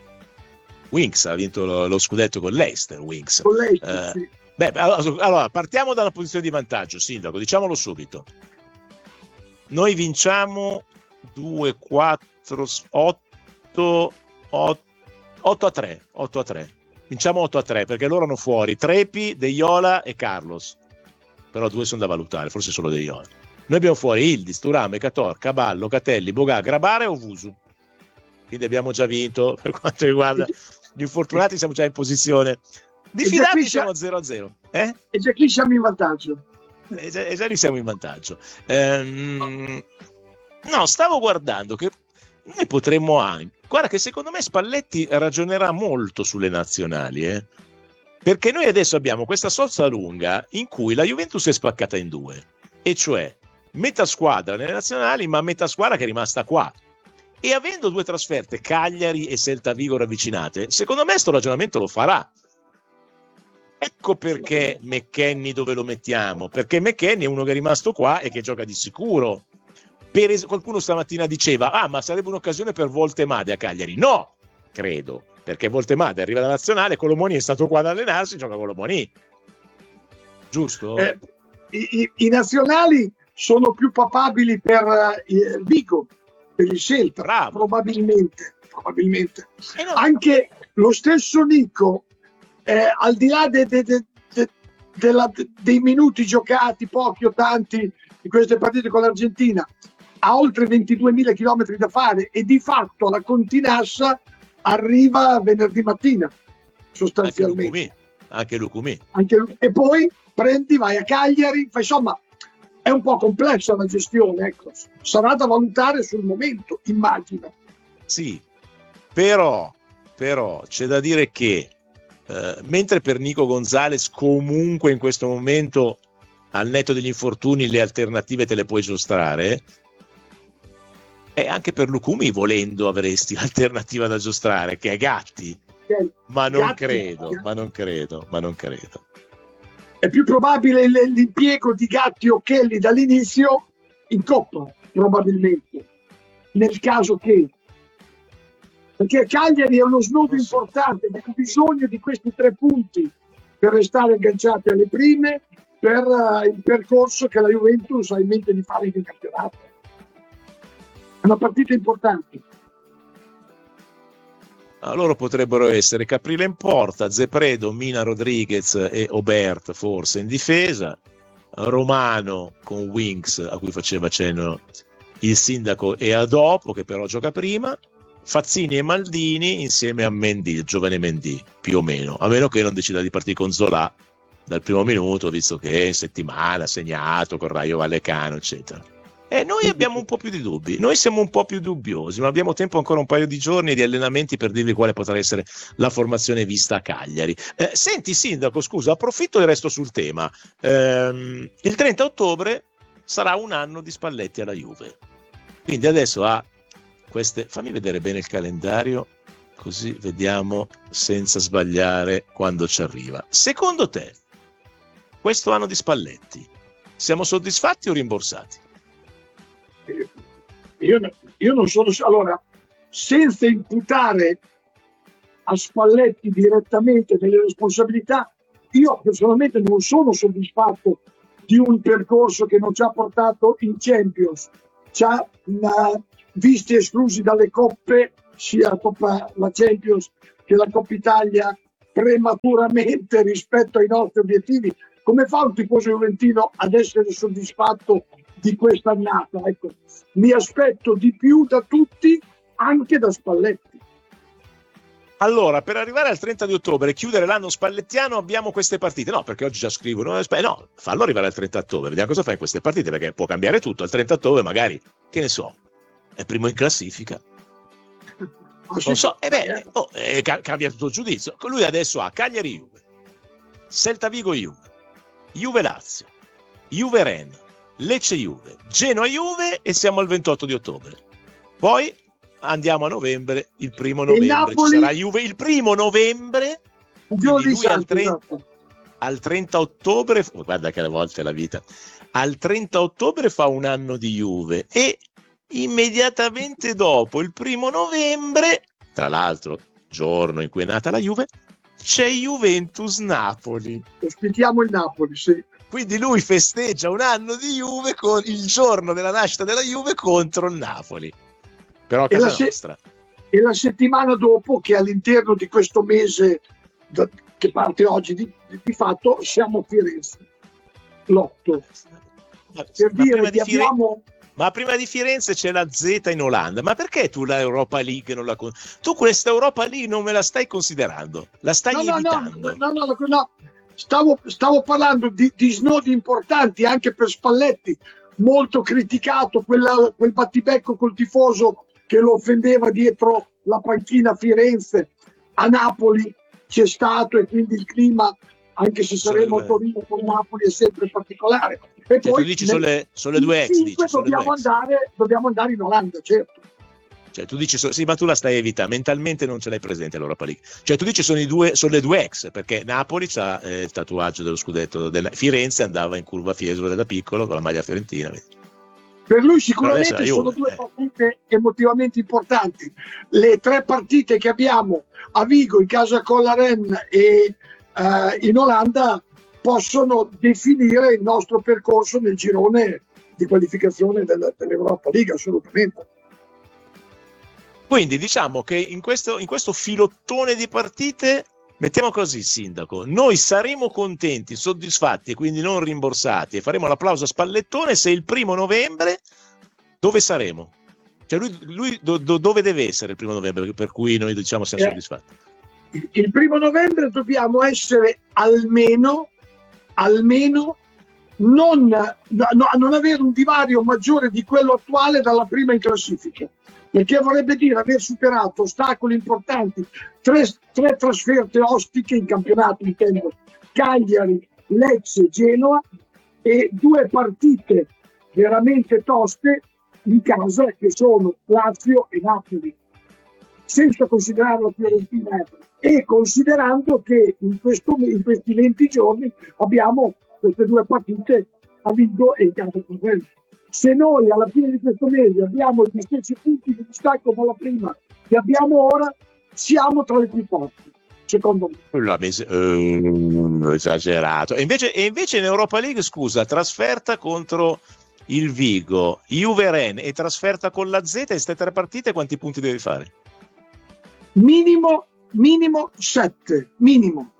Winks ha vinto lo, lo scudetto con l'Eister. Winks. Con l'Eister, eh, sì. Beh, allora partiamo dalla posizione di vantaggio, Sindaco, diciamolo subito. Noi vinciamo due, quattro, otto, otto a tre. otto a tre. Vinciamo otto a tre perché loro hanno fuori Trepi, De Iola e Carlos. Però due sono da valutare, forse solo De Iola. Noi abbiamo fuori Ildis, Turame, Cator, Caballo, Catelli, Bogà, Grabare o Vusu. Quindi abbiamo già vinto per quanto riguarda gli infortunati, siamo già in posizione. Diffidati siamo a zero a zero. Eh? E già qui siamo in vantaggio. E già, e già lì siamo in vantaggio. Ehm, no, stavo guardando che noi potremmo anche... Guarda che secondo me Spalletti ragionerà molto sulle nazionali, eh? Perché noi adesso abbiamo questa sozza lunga in cui la Juventus è spaccata in due, e cioè metà squadra nelle nazionali, ma metà squadra che è rimasta qua. E avendo due trasferte, Cagliari e Celta Vigo ravvicinate, secondo me sto ragionamento lo farà. Ecco perché McKennie dove lo mettiamo? Perché McKennie è uno che è rimasto qua e che gioca di sicuro. Per es- qualcuno stamattina diceva, ah, ma sarebbe un'occasione per Voltemade a Cagliari. No, credo, perché Voltemade arriva dalla nazionale, Colomoni è stato qua ad allenarsi, gioca Colomoni. Giusto? Eh, i, i, I nazionali sono più papabili per uh, Vigo, per il Celta. Bravo. Probabilmente. probabilmente. Eh no. Anche lo stesso Nico, eh, al di là de, de, de, de, de la, de, dei minuti giocati, pochi o tanti, di queste partite con l'Argentina, ha oltre ventiduemila chilometri da fare e di fatto la Continassa arriva venerdì mattina, sostanzialmente. Anche Lucumì. Anche Lucumì. E poi prendi, vai a Cagliari, fa, insomma, è un po' complessa la gestione, ecco. Sarà da valutare sul momento, immagino. Sì, però, però c'è da dire che eh, mentre per Nico Gonzalez comunque in questo momento, al netto degli infortuni, le alternative te le puoi giostrare, e anche per Lucumi, volendo, avresti l'alternativa da giostrare, che è Gatti. Ma non Gatti, credo, Gatti. ma non credo, ma non credo. È più probabile l'impiego di Gatti o Kelly dall'inizio in Coppa, probabilmente, nel caso che... Perché Cagliari è uno snodo importante, ha bisogno di questi tre punti per restare agganciati alle prime, per uh, il percorso che la Juventus ha in mente di fare in campionato. È una partita importante. Allora, loro potrebbero essere Caprile in porta, Zepredo, Mina Rodriguez e Obert forse in difesa, Romano con Winks, a cui faceva cenno il sindaco, e a dopo, che però gioca prima, Fazzini e Maldini insieme a Mendy, il giovane Mendy, più o meno, a meno che non decida di partire con Zola dal primo minuto, visto che in settimana ha segnato con Raio Vallecano, eccetera. E noi abbiamo un po' più di dubbi, noi siamo un po' più dubbiosi, ma abbiamo tempo ancora un paio di giorni di allenamenti per dirvi quale potrà essere la formazione vista a Cagliari. Eh, senti sindaco, scusa, approfitto e resto sul tema. Ehm, il trenta ottobre sarà un anno di Spalletti alla Juve, quindi adesso ha queste, fammi vedere bene il calendario, così vediamo senza sbagliare quando ci arriva. Secondo te, questo anno di Spalletti, siamo soddisfatti o rimborsati? Io, io non sono... Allora, senza imputare a Spalletti direttamente delle responsabilità, io personalmente non sono soddisfatto di un percorso che non ci ha portato in Champions, ci ha uh, visti esclusi dalle coppe, sia la, Coppa, la Champions che la Coppa Italia, prematuramente rispetto ai nostri obiettivi. Come fa un tifoso juventino ad essere soddisfatto di questa annata? Ecco, mi aspetto di più da tutti, anche da Spalletti. Allora, per arrivare al trenta di ottobre e chiudere l'anno spallettiano abbiamo queste partite. No, perché oggi già scrivono, no, fallo arrivare al trenta ottobre, vediamo cosa fa in queste partite, perché può cambiare tutto. Al trenta ottobre magari, che ne so, è primo in classifica. Non so, e beh, oh, eh, cambia tutto il giudizio. Lui adesso ha Cagliari Juve, Celta Vigo Juve, Juve Lazio, Juve Rennes, Lecce Juve, Genoa Juve e siamo al ventotto di ottobre. Poi andiamo a novembre, il primo novembre Napoli... ci sarà Juve il primo novembre, quindi lui al trenta, al trenta ottobre, guarda che a volte è la vita, al trenta ottobre fa un anno di Juve e immediatamente dopo, il primo novembre, tra l'altro giorno in cui è nata la Juve, c'è Juventus-Napoli. Ospitiamo il Napoli, sì. Quindi lui festeggia un anno di Juve con il giorno della nascita della Juve contro il Napoli. Però a casa e la nostra. Se- e la settimana dopo, che all'interno di questo mese da, che parte oggi di, di, di fatto, siamo a Firenze, l'otto. Ma, per ma dire che Firenze, abbiamo... ma prima di Firenze c'è la Z in Olanda. Ma perché tu la Europa League non la con... tu questa Europa League non me la stai considerando? La stai no, evitando? No, no, no, no, no. Stavo, stavo parlando di, di snodi importanti anche per Spalletti, molto criticato quella, quel battibecco col tifoso che lo offendeva dietro la panchina a Firenze. A Napoli c'è stato e quindi il clima, anche se saremo a Torino con Napoli, è sempre particolare. E cioè, poi tu dici sono le, sono le due ex, dici, sono dobbiamo, le due ex. Andare, dobbiamo andare in Olanda, certo. Cioè tu dici, sì, ma tu la stai evitando, mentalmente non ce l'hai presente l'Europa League. Cioè tu dici sono, i due, sono le due ex, perché Napoli c'ha eh, il tatuaggio dello scudetto, della... Firenze andava in curva Fiesole da piccolo con la maglia fiorentina. Per lui sicuramente sono due partite emotivamente importanti. Le tre partite che abbiamo a Vigo, in casa con la Rennes e uh, in Olanda possono definire il nostro percorso nel girone di qualificazione del, dell'Europa League, assolutamente. Quindi diciamo che in questo, in questo filottone di partite, mettiamo così, sindaco, noi saremo contenti, soddisfatti e quindi non rimborsati e faremo l'applauso a Spallettone se il primo novembre dove saremo? Cioè lui, lui do, do, dove deve essere il primo novembre per cui noi diciamo siamo eh, soddisfatti? Il, il primo novembre dobbiamo essere almeno, almeno non, no, non avere un divario maggiore di quello attuale dalla prima in classifica. Perché vorrebbe dire aver superato ostacoli importanti, tre, tre trasferte ostiche in campionato, intendo, Cagliari, Lecce, Genoa e due partite veramente toste in casa che sono Lazio e Napoli, senza considerare la Fiorentina e considerando che in, questo, in questi venti giorni abbiamo queste due partite a Vigo e in casa con Rennes. Se noi alla fine di questo mese abbiamo gli stessi punti di distacco dalla prima che abbiamo ora, siamo tra le più forti, secondo me. La mese, uh, esagerato. E invece, e invece in Europa League, scusa, trasferta contro il Vigo, Juve Rennes e trasferta con la Z, e queste tre partite quanti punti devi fare? Minimo, minimo sette, minimo.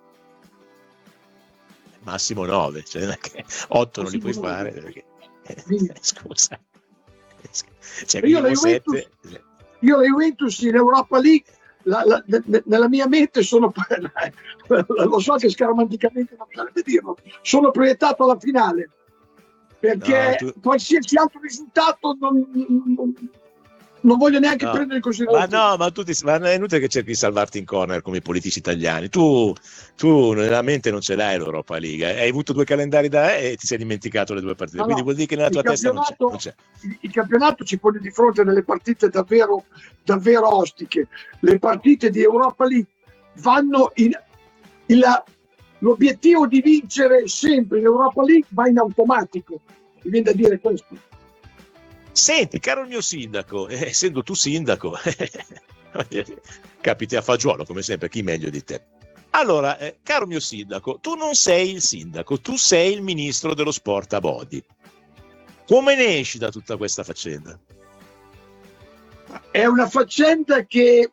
Massimo nove, cioè otto non li puoi fare perché... Scusa, cioè, io, la Juventus, io la Juventus in Europa League la, la, ne, nella mia mente sono lo so che scaramanticamente non bisognerebbe dirlo, sono proiettato alla finale perché no, tu... qualsiasi altro risultato non, non, non voglio neanche No, prendere in ma considerazione. no, ma tu ti, ma è inutile che cerchi di salvarti in corner come i politici italiani. Tu, tu nella mente non ce l'hai l'Europa League. Hai avuto due calendari da e ti sei dimenticato le due partite. No, Quindi no, vuol dire che nella il tua testa non c'è. campionato, Non c'è. il, il campionato ci pone di fronte a delle partite davvero, davvero ostiche. Le partite di Europa League vanno in, in la, l'obiettivo di vincere sempre in Europa League va in automatico. Mi viene da dire questo. Senti, caro il mio sindaco, eh, essendo tu sindaco, capiti a fagiolo come sempre, chi meglio di te. Allora, eh, caro mio sindaco, tu non sei il sindaco, tu sei il ministro dello sport a Bodi. Come ne esci da tutta questa faccenda? È una faccenda che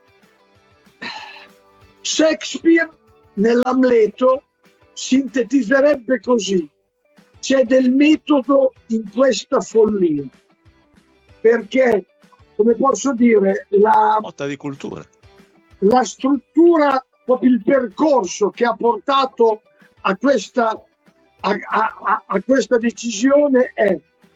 Shakespeare nell'Amleto sintetizzerebbe così: c'è del metodo in questa follia, perché, come posso dire, la, Motta di cultura. la struttura, proprio il percorso che ha portato a questa, a, a, a questa decisione è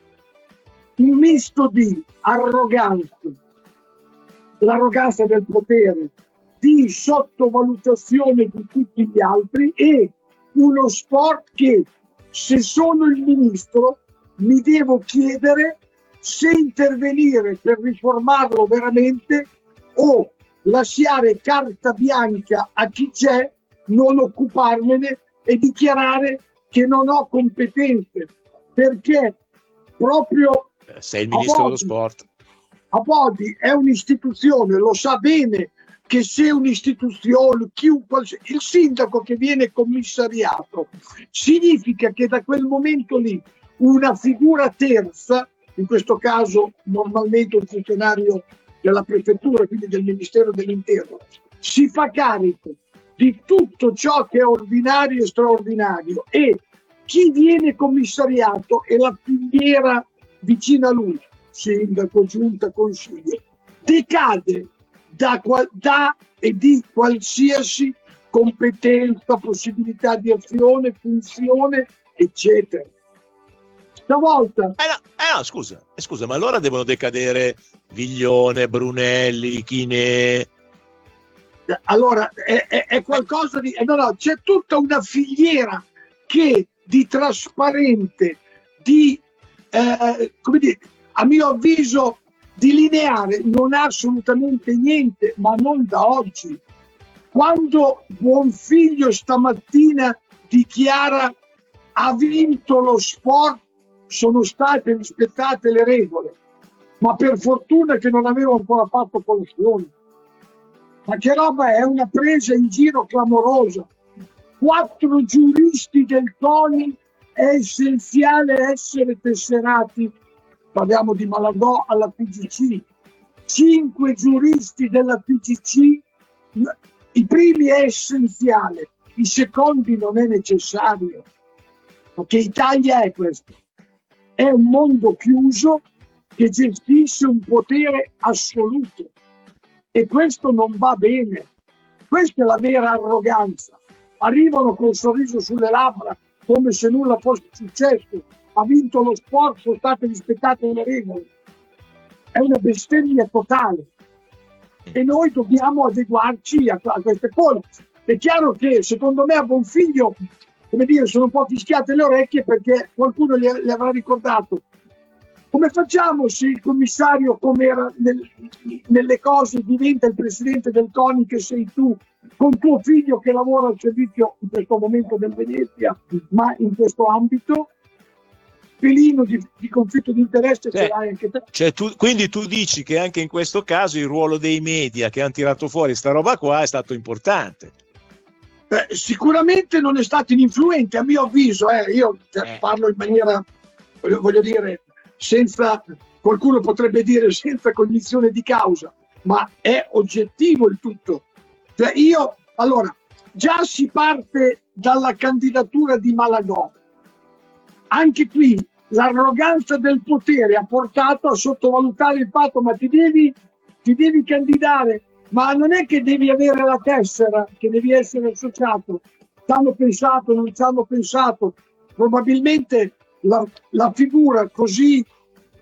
un misto di arroganza, l'arroganza del potere, di sottovalutazione di tutti gli altri e uno sport che, se sono il ministro, mi devo chiedere se intervenire per riformarlo veramente o lasciare carta bianca a chi c'è, non occuparmene e dichiarare che non ho competenze, perché proprio Sei il ministro dello sport. a Bodi è un'istituzione, lo sa bene che se un'istituzione, chiunque, il sindaco che viene commissariato, significa che da quel momento lì una figura terza, in questo caso normalmente un funzionario della prefettura, quindi del Ministero dell'Interno, si fa carico di tutto ciò che è ordinario e straordinario, e chi viene commissariato è la filiera vicina a lui, sindaco, giunta, consiglio, decade Da, da e di qualsiasi competenza, possibilità di azione, funzione, eccetera. Stavolta... Eh no, eh no scusa, eh, scusa, ma allora devono decadere Viglione, Brunelli, Chinè. Allora, è, è, è qualcosa di... No, no, c'è tutta una filiera che di trasparente, di, eh, come dire, a mio avviso, di lineare non ha assolutamente niente, ma non da oggi. Quando Buonfiglio stamattina dichiara ha vinto lo sport, sono state rispettate le regole, ma per fortuna che non avevo ancora fatto colazione. Ma che roba è? Una presa in giro clamorosa. Quattro giuristi del CONI, è essenziale essere tesserati. Parliamo di Malagò alla P G C, cinque giuristi della P G C, i primi è essenziale, i secondi non è necessario. Ma che Italia è questa? È un mondo chiuso che gestisce un potere assoluto e questo non va bene. Questa è la vera arroganza. Arrivano col sorriso sulle labbra come se nulla fosse successo. Ha vinto lo sport, sono state rispettate le regole. È una bestemmia totale e noi dobbiamo adeguarci a, a queste cose. È chiaro che secondo me a Buonfiglio, come dire, sono un po' fischiate le orecchie perché qualcuno gli, gli avrà ricordato: come facciamo se il commissario, come era nel, nelle cose, diventa il presidente del CONI che sei tu, con tuo figlio che lavora al servizio in questo momento del Venezia, ma in questo ambito? Pelino di, di conflitto di interesse cioè, ce l'hai anche te. Cioè tu, quindi tu dici che anche in questo caso il ruolo dei media che hanno tirato fuori sta roba qua è stato importante. Eh, sicuramente non è stato ininfluente a mio avviso, eh. io cioè, eh. parlo in maniera, voglio, voglio dire, senza, qualcuno potrebbe dire senza cognizione di causa, ma è oggettivo il tutto. Cioè io, allora, già si parte dalla candidatura di Malagò. Anche qui l'arroganza del potere ha portato a sottovalutare il fatto: ma ti devi, ti devi candidare, ma non è che devi avere la tessera, che devi essere associato. Ci hanno pensato, non ci hanno pensato. Probabilmente la, la figura così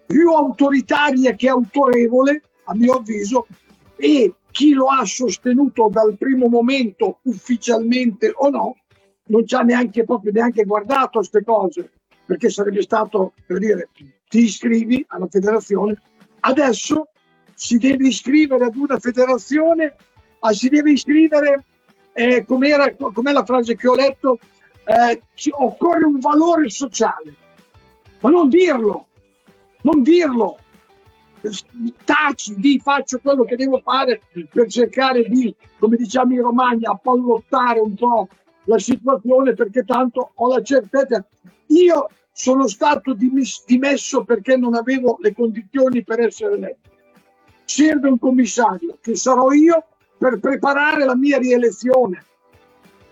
più autoritaria che autorevole, a mio avviso, e chi lo ha sostenuto dal primo momento, ufficialmente o no, non ci ha neanche proprio neanche guardato queste cose, perché sarebbe stato, per dire, ti iscrivi alla federazione, adesso si deve iscrivere ad una federazione, ah, si deve iscrivere, eh, com'era, com'è la frase che ho letto, eh, ci, occorre un valore sociale, ma non dirlo, non dirlo, taci, di faccio quello che devo fare per cercare di, come diciamo in Romagna, appallottare un po' la situazione, perché tanto ho la certezza. Io sono stato dimis- dimesso perché non avevo le condizioni per essere eletto. Serve un commissario, che sarò io, per preparare la mia rielezione.